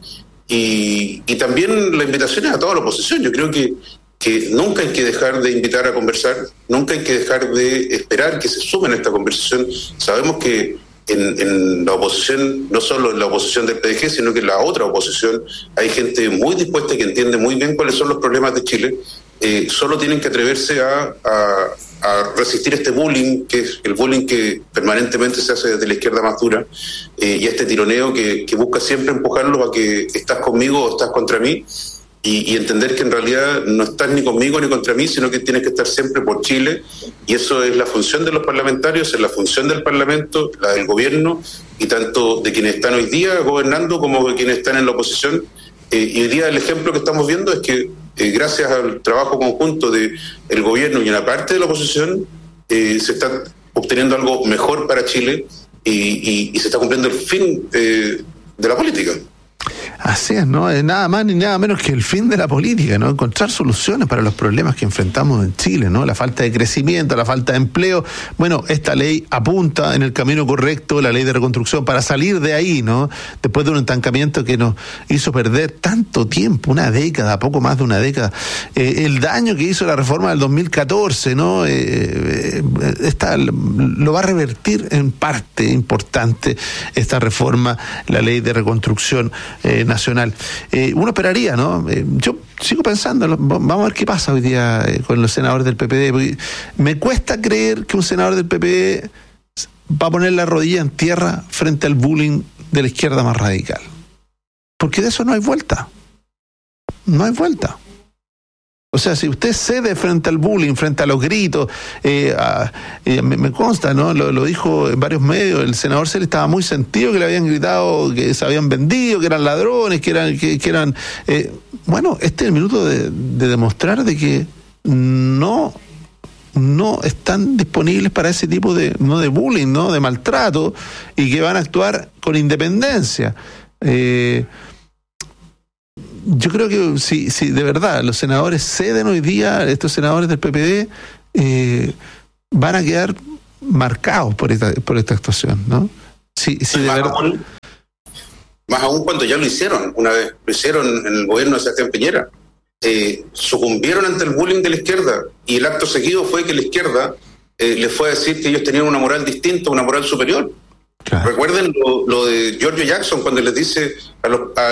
Y también la invitación es a toda la oposición. Yo creo que nunca hay que dejar de invitar a conversar, nunca hay que dejar de esperar que se sumen a esta conversación. Sabemos que en la oposición, no solo en la oposición del PDG, sino que en la otra oposición, hay gente muy dispuesta y que entiende muy bien cuáles son los problemas de Chile. Solo tienen que atreverse a resistir este bullying, que es el bullying que permanentemente se hace desde la izquierda más dura, y este tironeo que busca siempre empujarlos a que estás conmigo o estás contra mí, y entender que en realidad no estás ni conmigo ni contra mí, sino que tienes que estar siempre por Chile, y eso es la función de los parlamentarios, es la función del Parlamento, la del gobierno, y tanto de quienes están hoy día gobernando como de quienes están en la oposición. Y hoy día el ejemplo que estamos viendo es que gracias al trabajo conjunto del gobierno y una parte de la oposición, se está obteniendo algo mejor para Chile, y se está cumpliendo el fin de la política. Así es, ¿no? Es nada más ni nada menos que el fin de la política, ¿no? Encontrar soluciones para los problemas que enfrentamos en Chile, ¿no? La falta de crecimiento, la falta de empleo. Bueno, esta ley apunta en el camino correcto, la ley de reconstrucción, para salir de ahí, ¿no? Después de un estancamiento que nos hizo perder tanto tiempo, una década, poco más de una década. El daño que hizo la reforma del 2014, ¿no? Lo va a revertir en parte importante esta reforma, la ley de reconstrucción nacional. Uno esperaría, ¿no? Yo sigo pensando, vamos a ver qué pasa hoy día con los senadores del PPD, porque me cuesta creer que un senador del PPD va a poner la rodilla en tierra frente al bullying de la izquierda más radical. Porque de eso no hay vuelta. No hay vuelta. O sea, si usted cede frente al bullying, frente a los gritos, me consta, ¿no? Lo dijo en varios medios, el senador Celi estaba muy sentido, que le habían gritado que se habían vendido, que eran ladrones, que eran bueno, este es el minuto de demostrar de que no están disponibles para ese tipo de bullying, ¿no? De maltrato, y que van a actuar con independencia. Yo creo que si de verdad los senadores ceden hoy día, estos senadores del PPD van a quedar marcados por esta actuación, ¿no? Si de verdad. Más aún cuando ya lo hicieron, una vez lo hicieron en el gobierno de Sebastián Piñera. Sucumbieron ante el bullying de la izquierda, y el acto seguido fue que la izquierda les fue a decir que ellos tenían una moral distinta, una moral superior. Claro. Recuerden lo de Giorgio Jackson cuando les dice a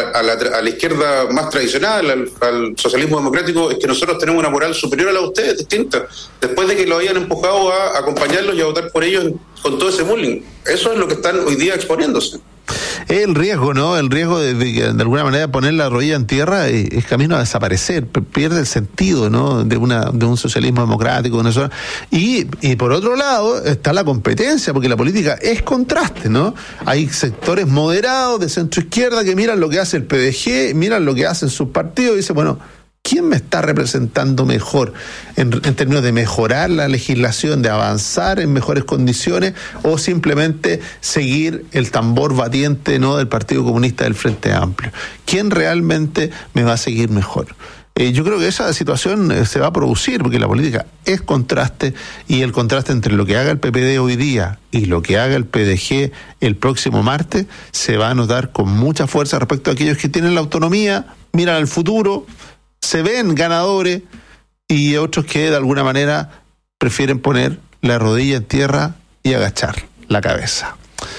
la izquierda más tradicional, al socialismo democrático, es que nosotros tenemos una moral superior a la de ustedes, distinta, después de que lo habían empujado a acompañarlos y a votar por ellos con todo ese bullying. Eso es lo que están hoy día exponiéndose. El riesgo, ¿no? El riesgo de alguna manera poner la rodilla en tierra es camino a desaparecer, pierde el sentido, ¿no? De un socialismo democrático, y por otro lado está la competencia, porque la política es contraste, ¿no? Hay sectores moderados de centro izquierda que miran lo que hace el PDG, miran lo que hacen sus partidos y dicen, bueno, ¿quién me está representando mejor en términos de mejorar la legislación, de avanzar en mejores condiciones, o simplemente seguir el tambor batiente, ¿no? del Partido Comunista del Frente Amplio? ¿Quién realmente me va a seguir mejor? Yo creo que esa situación se va a producir porque la política es contraste, y el contraste entre lo que haga el PPD hoy día y lo que haga el PDG el próximo martes se va a notar con mucha fuerza respecto a aquellos que tienen la autonomía, miran al futuro, se ven ganadores, y otros que de alguna manera prefieren poner la rodilla en tierra y agachar la cabeza.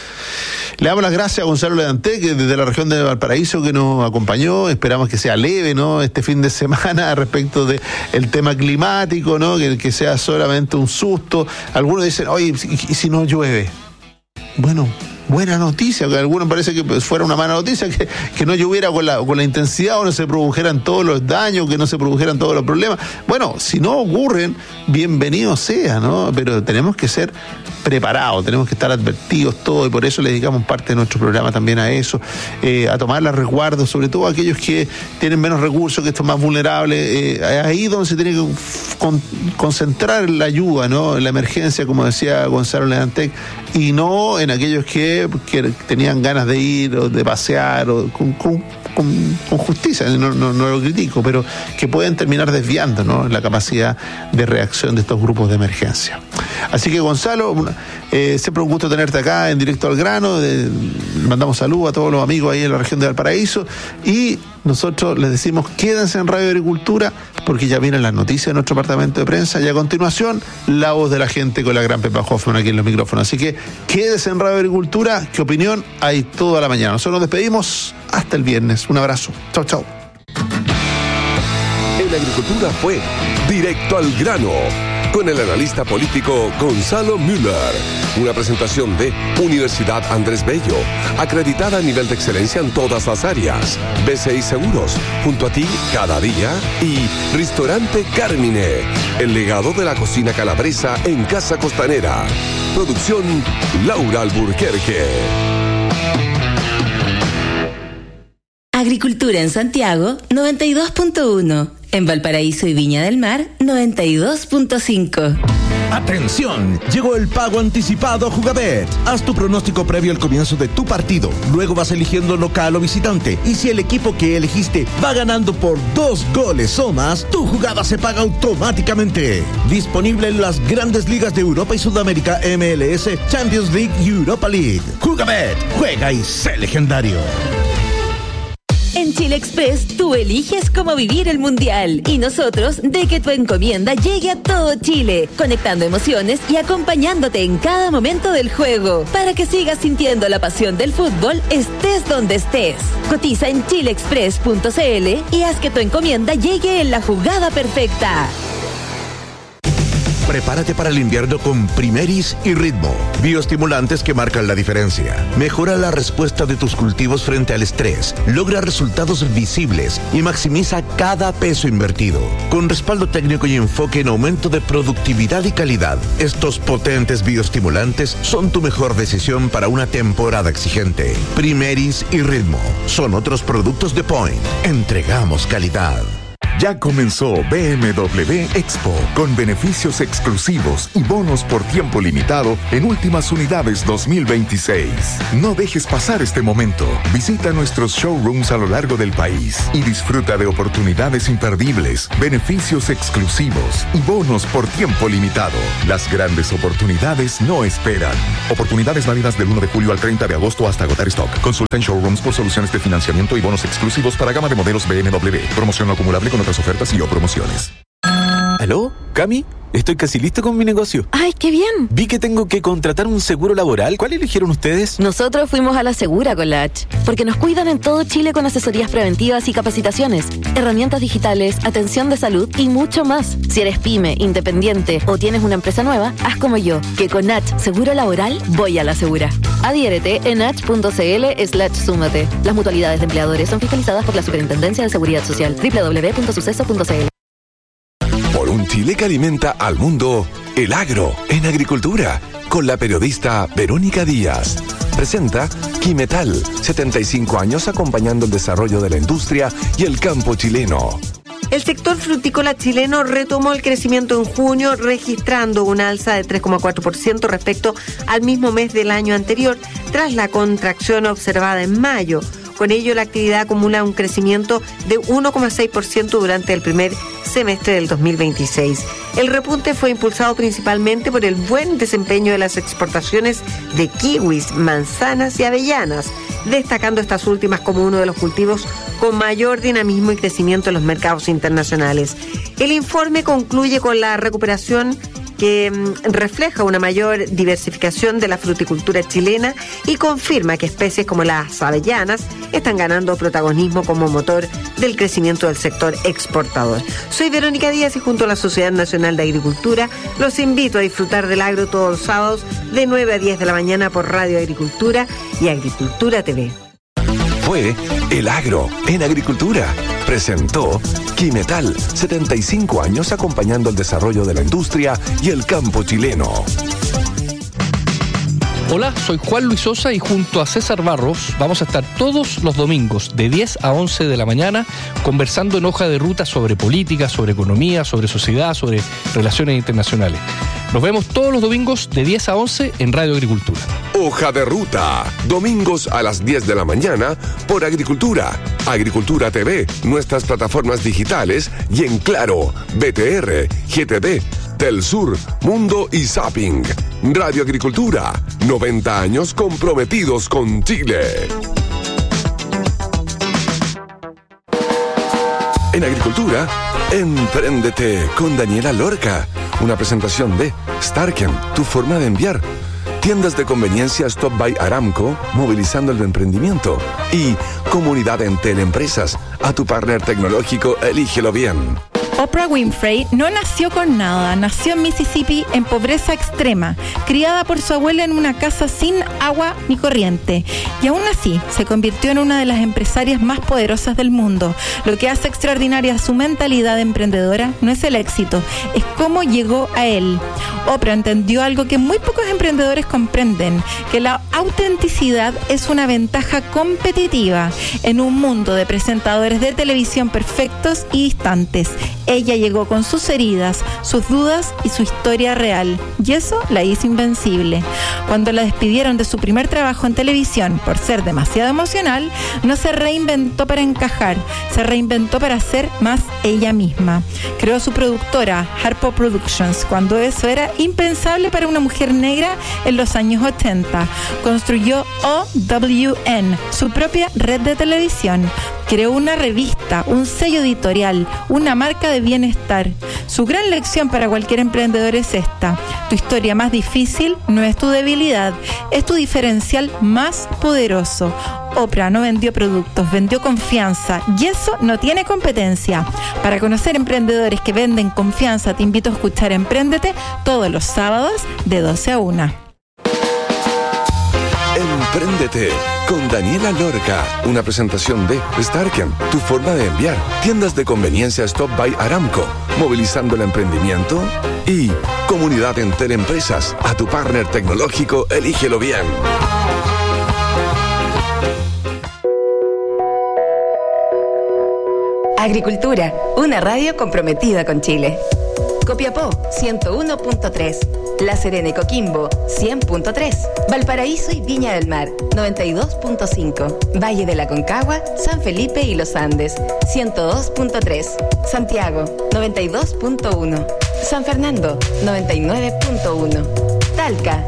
Le damos las gracias a Gonzalo Ledantec, que desde la región de Valparaíso, que nos acompañó. Esperamos que sea leve, ¿no? Este fin de semana respecto de el tema climático, ¿no? Que sea solamente un susto. Algunos dicen, oye, ¿y si no llueve? Bueno, buena noticia, que a algunos parece que fuera una mala noticia, que no lloviera con la intensidad, o no se produjeran todos los daños, que no se produjeran todos los problemas. Bueno, si no ocurren, bienvenido sea, ¿no? Pero tenemos que ser preparados, tenemos que estar advertidos todos, y por eso le dedicamos parte de nuestro programa también a eso, a tomar los resguardos, sobre todo aquellos que tienen menos recursos, que están más vulnerables, ahí donde se tiene que concentrar la ayuda, ¿no? En la emergencia, como decía Gonzalo Ledantec, y no en aquellos que tenían ganas de ir o de pasear o con justicia, no lo critico, pero que pueden terminar desviando, ¿no? la capacidad de reacción de estos grupos de emergencia. Así que, Gonzalo, siempre un gusto tenerte acá en Directo al Grano. Mandamos saludos a todos los amigos ahí en la región de Valparaíso, y nosotros les decimos quédense en Radio Agricultura, porque ya vienen las noticias de nuestro departamento de prensa, y a continuación la voz de la gente con la gran Pepa Hoffman aquí en los micrófonos. Así que quédese en Radio Agricultura, que opinión hay toda la mañana. Nosotros nos despedimos hasta el viernes. Un abrazo. Chau, chau. En Agricultura fue Directo al Grano, con el analista político Gonzalo Müller. Una presentación de Universidad Andrés Bello, acreditada a nivel de excelencia en todas las áreas. BCI Seguros, junto a ti cada día. Y Ristorante Carmine, el legado de la cocina calabresa en Casa Costanera. Producción Laura Alburquerque. Agricultura en Santiago, 92.1. En Valparaíso y Viña del Mar, 92.5. ¡Atención! Llegó el pago anticipado a Jugabet. Haz tu pronóstico previo al comienzo de tu partido. Luego vas eligiendo local o visitante. Y si el equipo que elegiste va ganando por 2 goles o más, tu jugada se paga automáticamente. Disponible en las grandes ligas de Europa y Sudamérica, MLS, Champions League y Europa League. Jugabet, juega y sé legendario. En Chile Express, tú eliges cómo vivir el Mundial y nosotros de que tu encomienda llegue a todo Chile, conectando emociones y acompañándote en cada momento del juego, para que sigas sintiendo la pasión del fútbol, estés donde estés. Cotiza en chileexpress.cl y haz que tu encomienda llegue en la jugada perfecta. Prepárate para el invierno con Primeris y Ritmo, bioestimulantes que marcan la diferencia. Mejora la respuesta de tus cultivos frente al estrés, logra resultados visibles y maximiza cada peso invertido. Con respaldo técnico y enfoque en aumento de productividad y calidad, estos potentes bioestimulantes son tu mejor decisión para una temporada exigente. Primeris y Ritmo son otros productos de Point. Entregamos calidad. Ya comenzó BMW Expo, con beneficios exclusivos y bonos por tiempo limitado en últimas unidades 2026. No dejes pasar este momento. Visita nuestros showrooms a lo largo del país y disfruta de oportunidades imperdibles, beneficios exclusivos y bonos por tiempo limitado. Las grandes oportunidades no esperan. Oportunidades válidas del 1 de julio al 30 de agosto hasta agotar stock. Consulta en showrooms por soluciones de financiamiento y bonos exclusivos para gama de modelos BMW. Promoción no acumulable con otras ofertas y o promociones. ¿Aló? ¿Cami? Estoy casi listo con mi negocio. ¡Ay, qué bien! Vi que tengo que contratar un seguro laboral. ¿Cuál eligieron ustedes? Nosotros fuimos a la Segura con la H, porque nos cuidan en todo Chile con asesorías preventivas y capacitaciones, herramientas digitales, atención de salud y mucho más. Si eres pyme, independiente o tienes una empresa nueva, haz como yo, que con H Seguro Laboral voy a la Segura. Adhiérete en h.cl/súmate. Las mutualidades de empleadores son fiscalizadas por la Superintendencia de Seguridad Social. www.suceso.cl. Por un Chile que alimenta al mundo, el agro en agricultura, con la periodista Verónica Díaz. Presenta Quimetal, 75 años acompañando el desarrollo de la industria y el campo chileno. El sector frutícola chileno retomó el crecimiento en junio, registrando una alza de 3,4% respecto al mismo mes del año anterior, tras la contracción observada en mayo. Con ello, la actividad acumula un crecimiento de 1,6% durante el primer semestre del 2026. El repunte fue impulsado principalmente por el buen desempeño de las exportaciones de kiwis, manzanas y avellanas, destacando estas últimas como uno de los cultivos con mayor dinamismo y crecimiento en los mercados internacionales. El informe concluye con la recuperación que refleja una mayor diversificación de la fruticultura chilena y confirma que especies como las avellanas están ganando protagonismo como motor del crecimiento del sector exportador. Soy Verónica Díaz y junto a la Sociedad Nacional de Agricultura los invito a disfrutar del agro todos los sábados de 9 a 10 de la mañana por Radio Agricultura y Agricultura TV. Fue El Agro en Agricultura. Presentó Quimetal, 75 años acompañando el desarrollo de la industria y el campo chileno. Hola, soy Juan Luis Sosa y junto a César Barros vamos a estar todos los domingos de 10 a 11 de la mañana conversando en Hoja de Ruta sobre política, sobre economía, sobre sociedad, sobre relaciones internacionales. Nos vemos todos los domingos de 10 a 11 en Radio Agricultura. Hoja de Ruta, domingos a las 10 de la mañana por Agricultura, Agricultura TV, nuestras plataformas digitales y en Claro, BTR, GTD, Telsur, Mundo y Zapping. Radio Agricultura, 90 años comprometidos con Chile. En Agricultura, Empréndete con Daniela Lorca. Una presentación de Starken, tu forma de enviar. Tiendas de conveniencia Stop by Aramco, movilizando el emprendimiento. Y Comunidad Entel Empresas, a tu partner tecnológico, elígelo bien. Oprah Winfrey no nació con nada, nació en Mississippi en pobreza extrema, criada por su abuela en una casa sin agua ni corriente. Y aún así, se convirtió en una de las empresarias más poderosas del mundo. Lo que hace extraordinaria su mentalidad emprendedora no es el éxito, es cómo llegó a él. Oprah entendió algo que muy pocos emprendedores comprenden, que la autenticidad es una ventaja competitiva en un mundo de presentadores de televisión perfectos y distantes. Ella llegó con sus heridas, sus dudas y su historia real, y eso la hizo invencible. Cuando la despidieron de su primer trabajo en televisión por ser demasiado emocional, no se reinventó para encajar, se reinventó para ser más ella misma. Creó su productora, Harpo Productions, cuando eso era impensable para una mujer negra en los años 80. Construyó OWN, su propia red de televisión. Creó una revista, un sello editorial, una marca de bienestar. Su gran lección para cualquier emprendedor es esta: tu historia más difícil no es tu debilidad, es tu diferencial más poderoso. Oprah no vendió productos, vendió confianza, y eso no tiene competencia. Para conocer emprendedores que venden confianza, te invito a escuchar Empréndete todos los sábados de 12 a 1. Empréndete con Daniela Lorca, una presentación de Starken, tu forma de enviar, tiendas de conveniencia Stop by Aramco, movilizando el emprendimiento, y Comunidad Enter Empresas, a tu partner tecnológico, elígelo bien. Agricultura, una radio comprometida con Chile. Copiapó, 101.3. La Serena y Coquimbo, 100.3. Valparaíso y Viña del Mar, 92.5. Valle de la Concagua, San Felipe y Los Andes, 102.3. Santiago, 92.1. San Fernando, 99.1. Talca,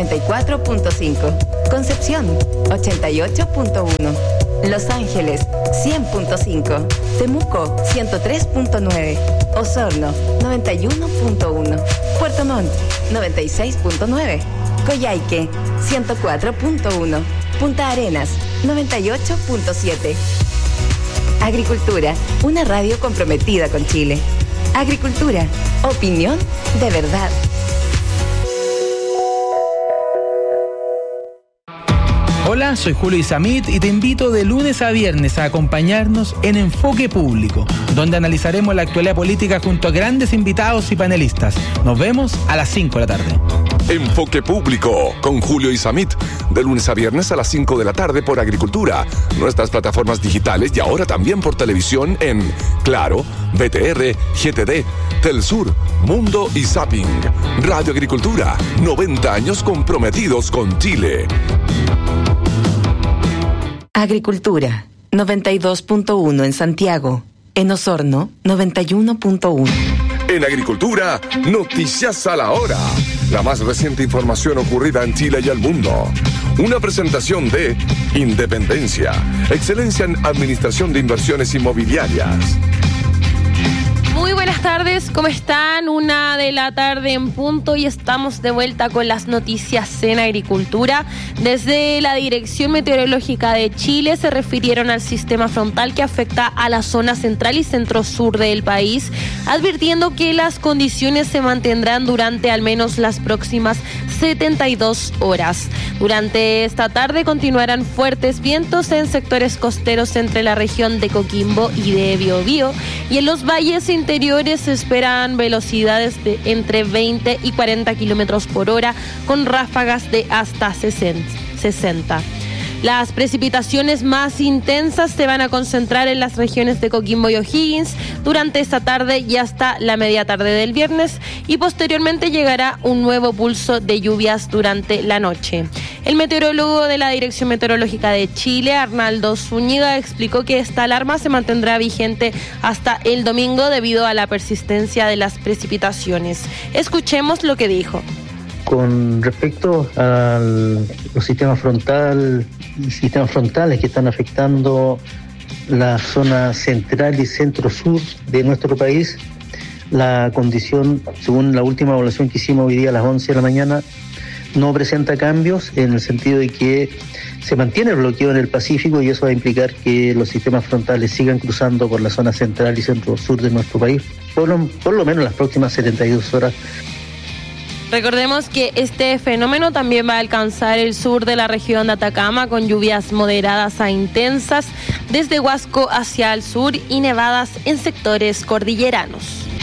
94.5. Concepción, 88.1. Los Ángeles, 100.5. Temuco, 103.9. Osorno, 91.1. Puerto Montt, 96.9. Coyhaique, 104.1. Punta Arenas, 98.7. Agricultura, una radio comprometida con Chile. Agricultura, opinión de verdad. Hola, soy Julio Isamit y te invito de lunes a viernes a acompañarnos en Enfoque Público, donde analizaremos la actualidad política junto a grandes invitados y panelistas. Nos vemos a las 5 de la tarde. Enfoque Público con Julio Isamit, de lunes a viernes a las 5 de la tarde por Agricultura, nuestras plataformas digitales y ahora también por televisión en Claro, BTR, GTD, Telsur, Mundo y Zapping. Radio Agricultura, 90 años comprometidos con Chile. Agricultura, 92.1 en Santiago. En Osorno, 91.1. En Agricultura, noticias a la hora. La más reciente información ocurrida en Chile y el mundo. Una presentación de Independencia, excelencia en administración de inversiones inmobiliarias. Muy buenas tardes, ¿cómo están? 1 de la tarde en punto y estamos de vuelta con las noticias en Agricultura. Desde la Dirección Meteorológica de Chile se refirieron al sistema frontal que afecta a la zona central y centro-sur del país, advirtiendo que las condiciones se mantendrán durante al menos las próximas 72 horas. Durante esta tarde continuarán fuertes vientos en sectores costeros entre la región de Coquimbo y de Biobío, y en los valles interiores se esperan velocidades de entre 20 y 40 kilómetros por hora con ráfagas de hasta 60. Las precipitaciones más intensas se van a concentrar en las regiones de Coquimbo y O'Higgins durante esta tarde y hasta la media tarde del viernes, y posteriormente llegará un nuevo pulso de lluvias durante la noche. El meteorólogo de la Dirección Meteorológica de Chile, Arnaldo Zúñiga, explicó que esta alarma se mantendrá vigente hasta el domingo debido a la persistencia de las precipitaciones. Escuchemos lo que dijo. Con respecto a los sistemas frontales que están afectando la zona central y centro-sur de nuestro país, la condición, según la última evaluación que hicimos hoy día a las 11 de la mañana, no presenta cambios en el sentido de que se mantiene el bloqueo en el Pacífico, y eso va a implicar que los sistemas frontales sigan cruzando por la zona central y centro-sur de nuestro país, por lo menos las próximas 72 horas. Recordemos que este fenómeno también va a alcanzar el sur de la región de Atacama con lluvias moderadas a intensas desde Huasco hacia el sur y nevadas en sectores cordilleranos.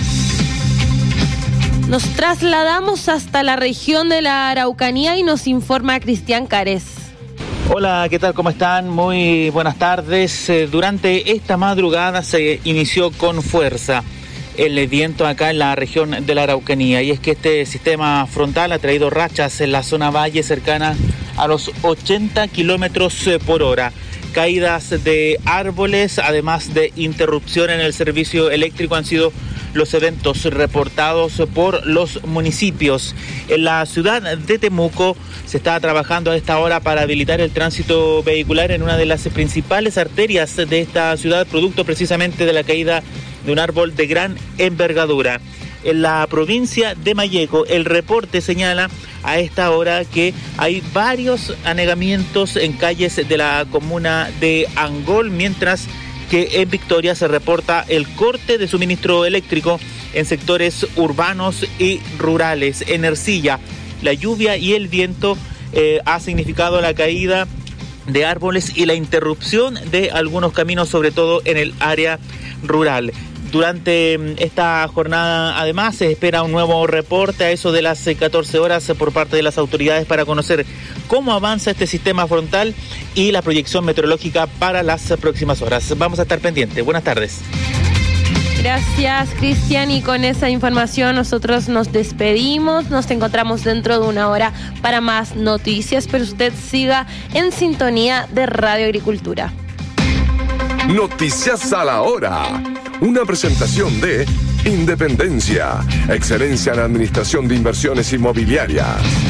Nos trasladamos hasta la región de la Araucanía y nos informa Cristian Cárez. Hola, ¿qué tal? ¿Cómo están? Muy buenas tardes. Durante esta madrugada se inició con fuerza el viento acá en la región de la Araucanía. Y es que este sistema frontal ha traído rachas en la zona valle cercana a los 80 kilómetros por hora. Caídas de árboles, además de interrupción en el servicio eléctrico, han sido los eventos reportados por los municipios. En la ciudad de Temuco se está trabajando a esta hora para habilitar el tránsito vehicular en una de las principales arterias de esta ciudad, producto precisamente de la caída de un árbol de gran envergadura. En la provincia de Malleco, el reporte señala a esta hora que hay varios anegamientos en calles de la comuna de Angol, mientras que en Victoria se reporta el corte de suministro eléctrico en sectores urbanos y rurales. En Ercilla, la lluvia y el viento ha significado la caída de árboles y la interrupción de algunos caminos, sobre todo en el área rural. Durante esta jornada, además, se espera un nuevo reporte a eso de las 14 horas por parte de las autoridades para conocer cómo avanza este sistema frontal y la proyección meteorológica para las próximas horas. Vamos a estar pendientes. Buenas tardes. Gracias, Cristian, y con esa información nosotros nos despedimos. Nos encontramos dentro de una hora para más noticias, pero usted siga en sintonía de Radio Agricultura. Noticias a la hora. Una presentación de Independencia, excelencia en administración de inversiones inmobiliarias.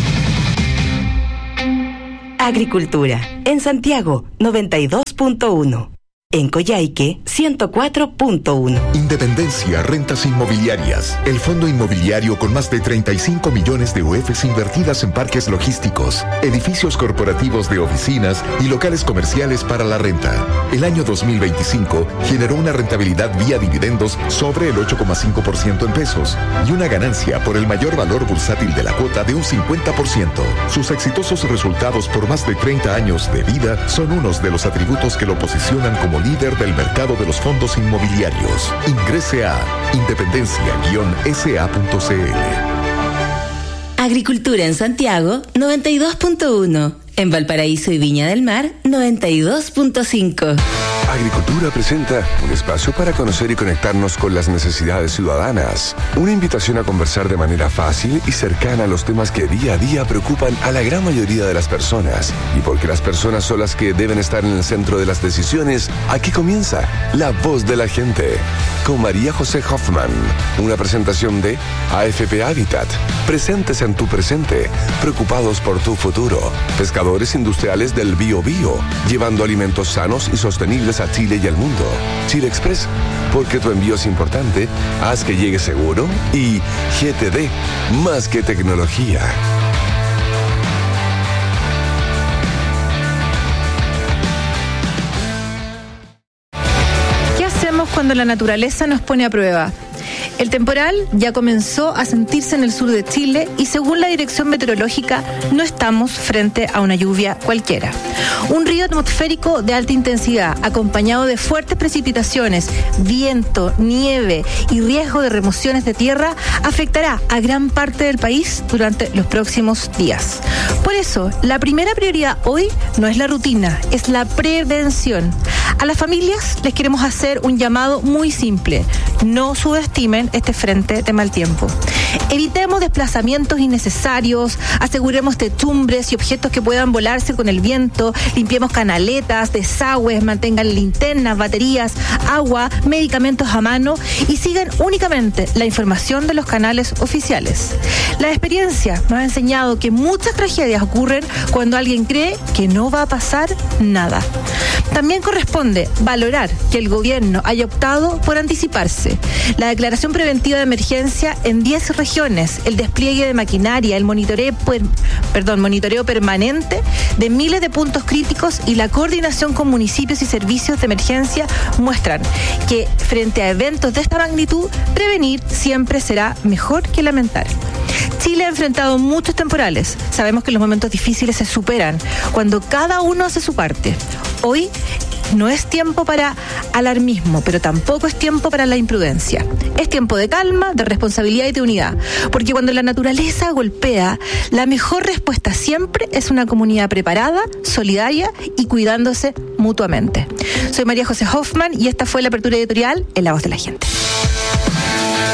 Agricultura, en Santiago, 92.1. En Coyhaique, 104.1. Independencia Rentas Inmobiliarias, el fondo inmobiliario con más de 35 millones de UFs invertidas en parques logísticos, edificios corporativos de oficinas y locales comerciales para la renta. El año 2025 generó una rentabilidad vía dividendos sobre el 8,5% en pesos y una ganancia por el mayor valor bursátil de la cuota de un 50%. Sus exitosos resultados por más de 30 años de vida son unos de los atributos que lo posicionan como líder del mercado de los fondos inmobiliarios. Ingrese a independencia-sa.cl. Agricultura en Santiago, 92.1. En Valparaíso y Viña del Mar, 92.5. Agricultura presenta un espacio para conocer y conectarnos con las necesidades ciudadanas. Una invitación a conversar de manera fácil y cercana a los temas que día a día preocupan a la gran mayoría de las personas. Y porque las personas son las que deben estar en el centro de las decisiones, aquí comienza La Voz de la Gente, con María José Hoffman. Una presentación de AFP Habitat. Presentes en tu presente, preocupados por tu futuro. Pescadores industriales del Biobío, llevando alimentos sanos y sostenibles a Chile y al mundo. Chile Express, porque tu envío es importante, haz que llegue seguro. Y GTD, más que tecnología. ¿Qué hacemos cuando la naturaleza nos pone a prueba? El temporal ya comenzó a sentirse en el sur de Chile y según la Dirección Meteorológica no estamos frente a una lluvia cualquiera. Un río atmosférico de alta intensidad acompañado de fuertes precipitaciones, viento, nieve y riesgo de remociones de tierra afectará a gran parte del país durante los próximos días. Por eso, la primera prioridad hoy no es la rutina, es la prevención. A las familias les queremos hacer un llamado muy simple: no subestimen este frente de mal tiempo. Evitemos desplazamientos innecesarios, aseguremos techumbres y objetos que puedan volarse con el viento, limpiemos canaletas, desagües, mantengan linternas, baterías, agua, medicamentos a mano y sigan únicamente la información de los canales oficiales. La experiencia nos ha enseñado que muchas tragedias ocurren cuando alguien cree que no va a pasar nada. También corresponde valorar que el gobierno haya optado por anticiparse. La declaración preventiva de emergencia en 10 regiones, el despliegue de maquinaria, el monitoreo permanente de miles de puntos críticos y la coordinación con municipios y servicios de emergencia muestran que frente a eventos de esta magnitud, prevenir siempre será mejor que lamentar. Chile ha enfrentado muchos temporales. Sabemos que los momentos difíciles se superan cuando cada uno hace su parte. Hoy no es tiempo para alarmismo, pero tampoco es tiempo para la imprudencia. Es tiempo de calma, de responsabilidad y de unidad. Porque cuando la naturaleza golpea, la mejor respuesta siempre es una comunidad preparada, solidaria y cuidándose mutuamente. Soy María José Hoffman y esta fue la apertura editorial en La Voz de la Gente.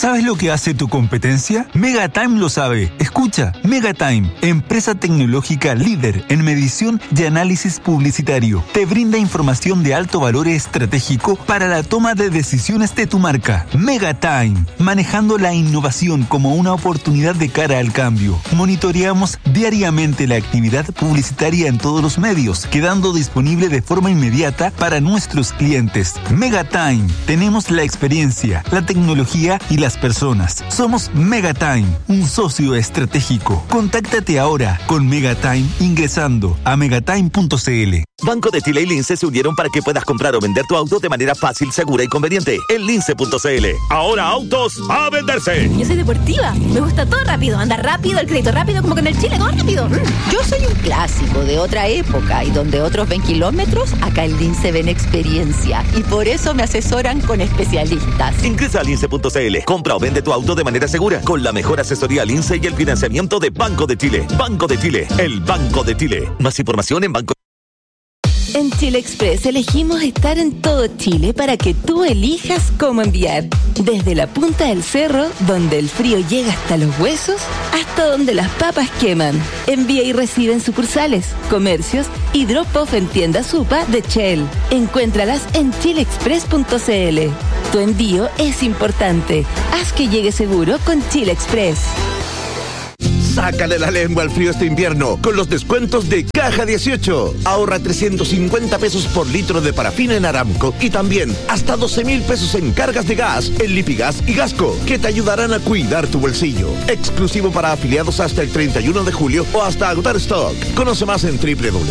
¿Sabes lo que hace tu competencia? Megatime lo sabe. Escucha, Megatime, empresa tecnológica líder en medición y análisis publicitario. Te brinda información de alto valor estratégico para la toma de decisiones de tu marca. Megatime, manejando la innovación como una oportunidad de cara al cambio. Monitoreamos diariamente la actividad publicitaria en todos los medios, quedando disponible de forma inmediata para nuestros clientes. Megatime, tenemos la experiencia, la tecnología y las personas. Somos Megatime, un socio estratégico. Contáctate ahora con Megatime ingresando a megatime.cl. Banco de Chile y Lince se unieron para que puedas comprar o vender tu auto de manera fácil, segura y conveniente en lince.cl. Ahora autos a venderse. Yo soy deportiva, me gusta todo rápido, andar rápido, el crédito rápido, como que en el Chile todo rápido. Yo soy un clásico de otra época y donde otros ven kilómetros, acá en Lince ven experiencia y por eso me asesoran con especialistas. Ingresa a lince.cl, compra o vende tu auto de manera segura con la mejor asesoría Lince y el financiamiento de Banco de Chile. Banco de Chile, el Banco de Chile. Más información en Banco. En Chile Express elegimos estar en todo Chile para que tú elijas cómo enviar. Desde la punta del cerro, donde el frío llega hasta los huesos, hasta donde las papas queman. Envía y recibe en sucursales, comercios y drop-off en tiendas Supa de Shell. Encuéntralas en chileexpress.cl. Tu envío es importante. Haz que llegue seguro con Chile Express. Sácale la lengua al frío este invierno con los descuentos de Caja 18. Ahorra 350 pesos por litro de parafina en Aramco y también hasta 12,000 pesos en cargas de gas en Lipigas y Gasco, que te ayudarán a cuidar tu bolsillo. Exclusivo para afiliados hasta el 31 de julio o hasta agotar stock. Conoce más en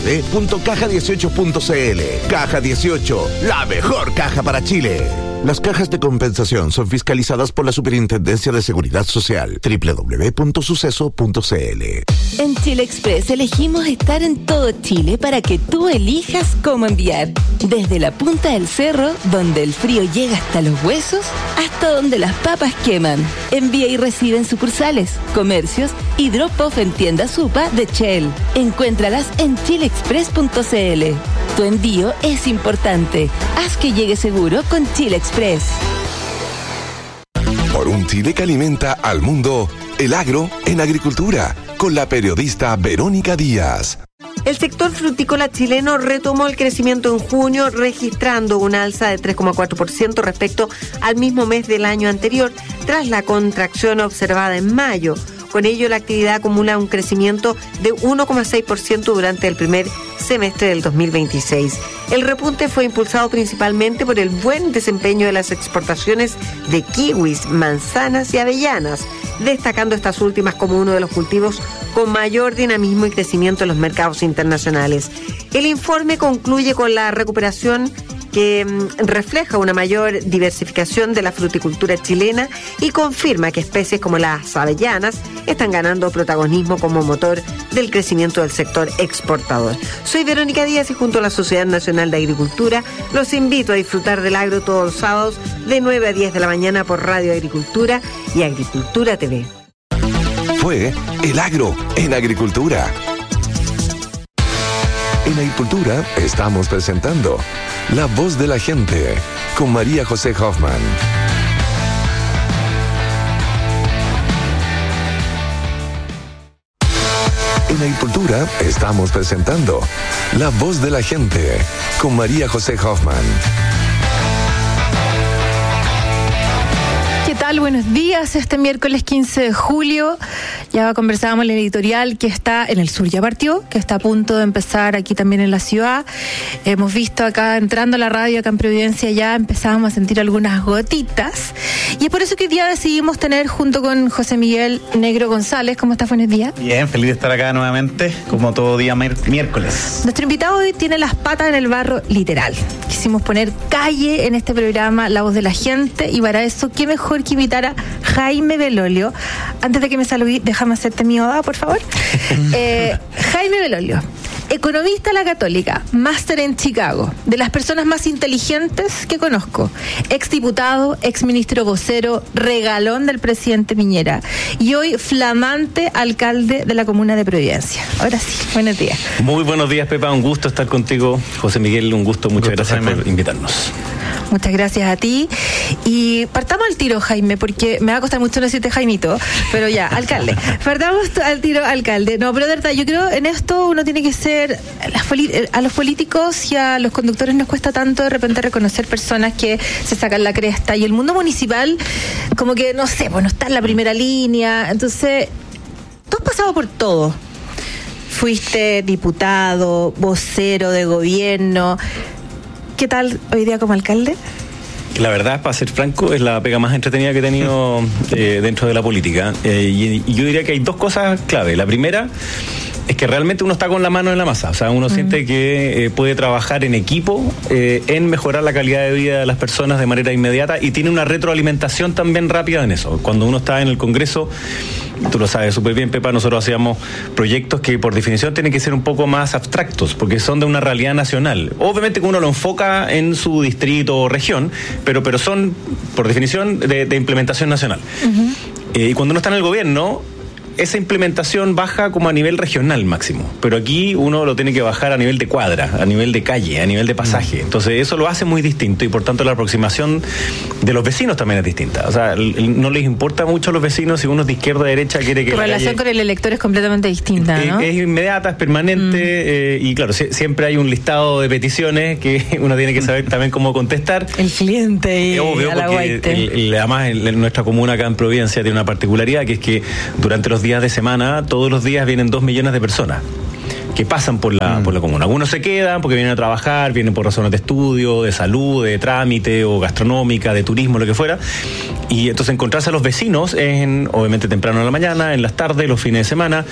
www.caja18.cl. Caja 18, la mejor caja para Chile. Las cajas de compensación son fiscalizadas por la Superintendencia de Seguridad Social. www.suceso.cl. En Chile Express elegimos estar en todo Chile para que tú elijas cómo enviar. Desde la punta del cerro, donde el frío llega hasta los huesos, hasta donde las papas queman. Envía y recibe en sucursales, comercios y drop-off en tiendas Supa de Shell. Encuéntralas en chileexpress.cl. Tu envío es importante. Haz que llegue seguro con Chile Express. Por un Chile que alimenta al mundo, el agro en agricultura, con la periodista Verónica Díaz. El sector frutícola chileno retomó el crecimiento en junio, registrando una alza de 3,4% respecto al mismo mes del año anterior, tras la contracción observada en mayo. Con ello, la actividad acumula un crecimiento de 1,6% durante el primer semestre del 2026. El repunte fue impulsado principalmente por el buen desempeño de las exportaciones de kiwis, manzanas y avellanas, destacando estas últimas como uno de los cultivos con mayor dinamismo y crecimiento en los mercados internacionales. El informe concluye con la recuperación que refleja una mayor diversificación de la fruticultura chilena y confirma que especies como las avellanas están ganando protagonismo como motor del crecimiento del sector exportador. Soy Verónica Díaz y junto a la Sociedad Nacional de Agricultura los invito a disfrutar del agro todos los sábados de 9 a 10 de la mañana por Radio Agricultura y Agricultura TV. Fue El Agro en Agricultura. En Agricultura estamos presentando La Voz de la Gente con María José Hoffman. En Agricultura estamos presentando La Voz de la Gente con María José Hoffman. ¿Qué tal? Buenos días. Este miércoles 15 de julio ya conversábamos en el editorial que está en el sur, ya partió, que está a punto de empezar aquí también en la ciudad. Hemos visto acá entrando a la radio, acá en Providencia, ya empezábamos a sentir algunas gotitas. Y es por eso que hoy día decidimos tener junto con José Miguel Negro González. ¿Cómo estás? Buenos días. Bien, feliz de estar acá nuevamente, como todo día miércoles. Nuestro invitado hoy tiene las patas en el barro, literal. Quisimos poner calle en este programa, La Voz de la Gente, y para eso, qué mejor que invitar a Jaime Belolio. Antes de que me salude, déjame hacerte mi oda, por favor. Jaime Belolio Economista de la Católica, máster en Chicago, de las personas más inteligentes que conozco, exdiputado, exministro vocero, regalón del presidente Piñera y hoy flamante alcalde de la comuna de Providencia. Ahora sí, buenos días. Muy buenos días, Pepa, un gusto estar contigo. José Miguel, un gusto, muchas gracias por invitarnos. Muchas gracias a ti. Y partamos al tiro, Jaime, porque me va a costar mucho decirte Jaimito, pero ya, alcalde. Partamos al tiro, alcalde. No, pero de verdad, yo creo en esto uno tiene que ser, a los políticos y a los conductores nos cuesta tanto de repente reconocer personas que se sacan la cresta, y el mundo municipal como que, no sé, pues no está en la primera línea. Entonces, tú has pasado por todo. Fuiste diputado, vocero de gobierno. ¿Qué tal hoy día como alcalde? La verdad, para ser franco, es la pega más entretenida que he tenido dentro de la política. Y yo diría que hay dos cosas clave. La primera es que realmente uno está con la mano en la masa. O sea, uno siente que puede trabajar en equipo en mejorar la calidad de vida de las personas de manera inmediata, y tiene una retroalimentación también rápida en eso. Cuando uno está en el Congreso, tú lo sabes súper bien, Pepa, nosotros hacíamos proyectos que por definición tienen que ser un poco más abstractos, porque son de una realidad nacional. Obviamente que uno lo enfoca en su distrito o región, pero son, por definición, de implementación nacional. Y cuando uno está en el gobierno, esa implementación baja como a nivel regional máximo, pero aquí uno lo tiene que bajar a nivel de cuadra, a nivel de calle, a nivel de pasaje. Entonces eso lo hace muy distinto, y por tanto la aproximación de los vecinos también es distinta. O sea, no les importa mucho a los vecinos si uno es de izquierda a derecha quiere que... Tu relación con el elector es completamente distinta, ¿no? Es inmediata, es permanente, y claro, siempre hay un listado de peticiones que uno tiene que saber también cómo contestar. El cliente y obvio, porque además nuestra comuna acá en Providencia tiene una particularidad, que es que durante los días de semana, todos los días vienen 2 millones de personas que pasan por la comuna. Algunos se quedan porque vienen a trabajar, vienen por razones de estudio, de salud, de trámite o gastronómica, de turismo, lo que fuera. Y entonces encontrarse a los vecinos obviamente temprano en la mañana, en las tardes, los fines de semana.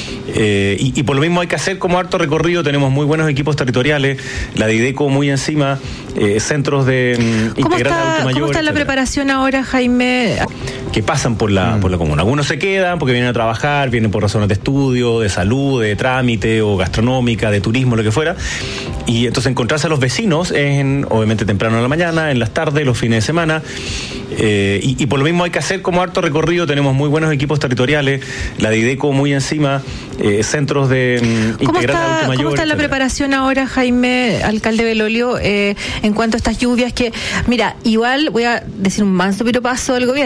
Y por lo mismo hay que hacer como harto recorrido. Tenemos muy buenos equipos territoriales, la de IDECO muy encima, centros de integral de adulto mayor. ¿Cómo está la preparación ahora, Jaime? Que pasan por la comuna. Algunos se quedan porque vienen a trabajar, vienen por razones de estudio, de salud, de trámite o gastronómica, de turismo, lo que fuera. Y entonces encontrarse a los vecinos obviamente temprano en la mañana, en las tardes, los fines de semana. Y por lo mismo hay que hacer como harto recorrido. Tenemos muy buenos equipos territoriales, la de IDECO muy encima, centros de integral de adulto mayor. ¿Cómo está la preparación ahora, Jaime, alcalde Belolio, en cuanto a estas lluvias que, mira, igual voy a decir un manso piropazo del gobierno?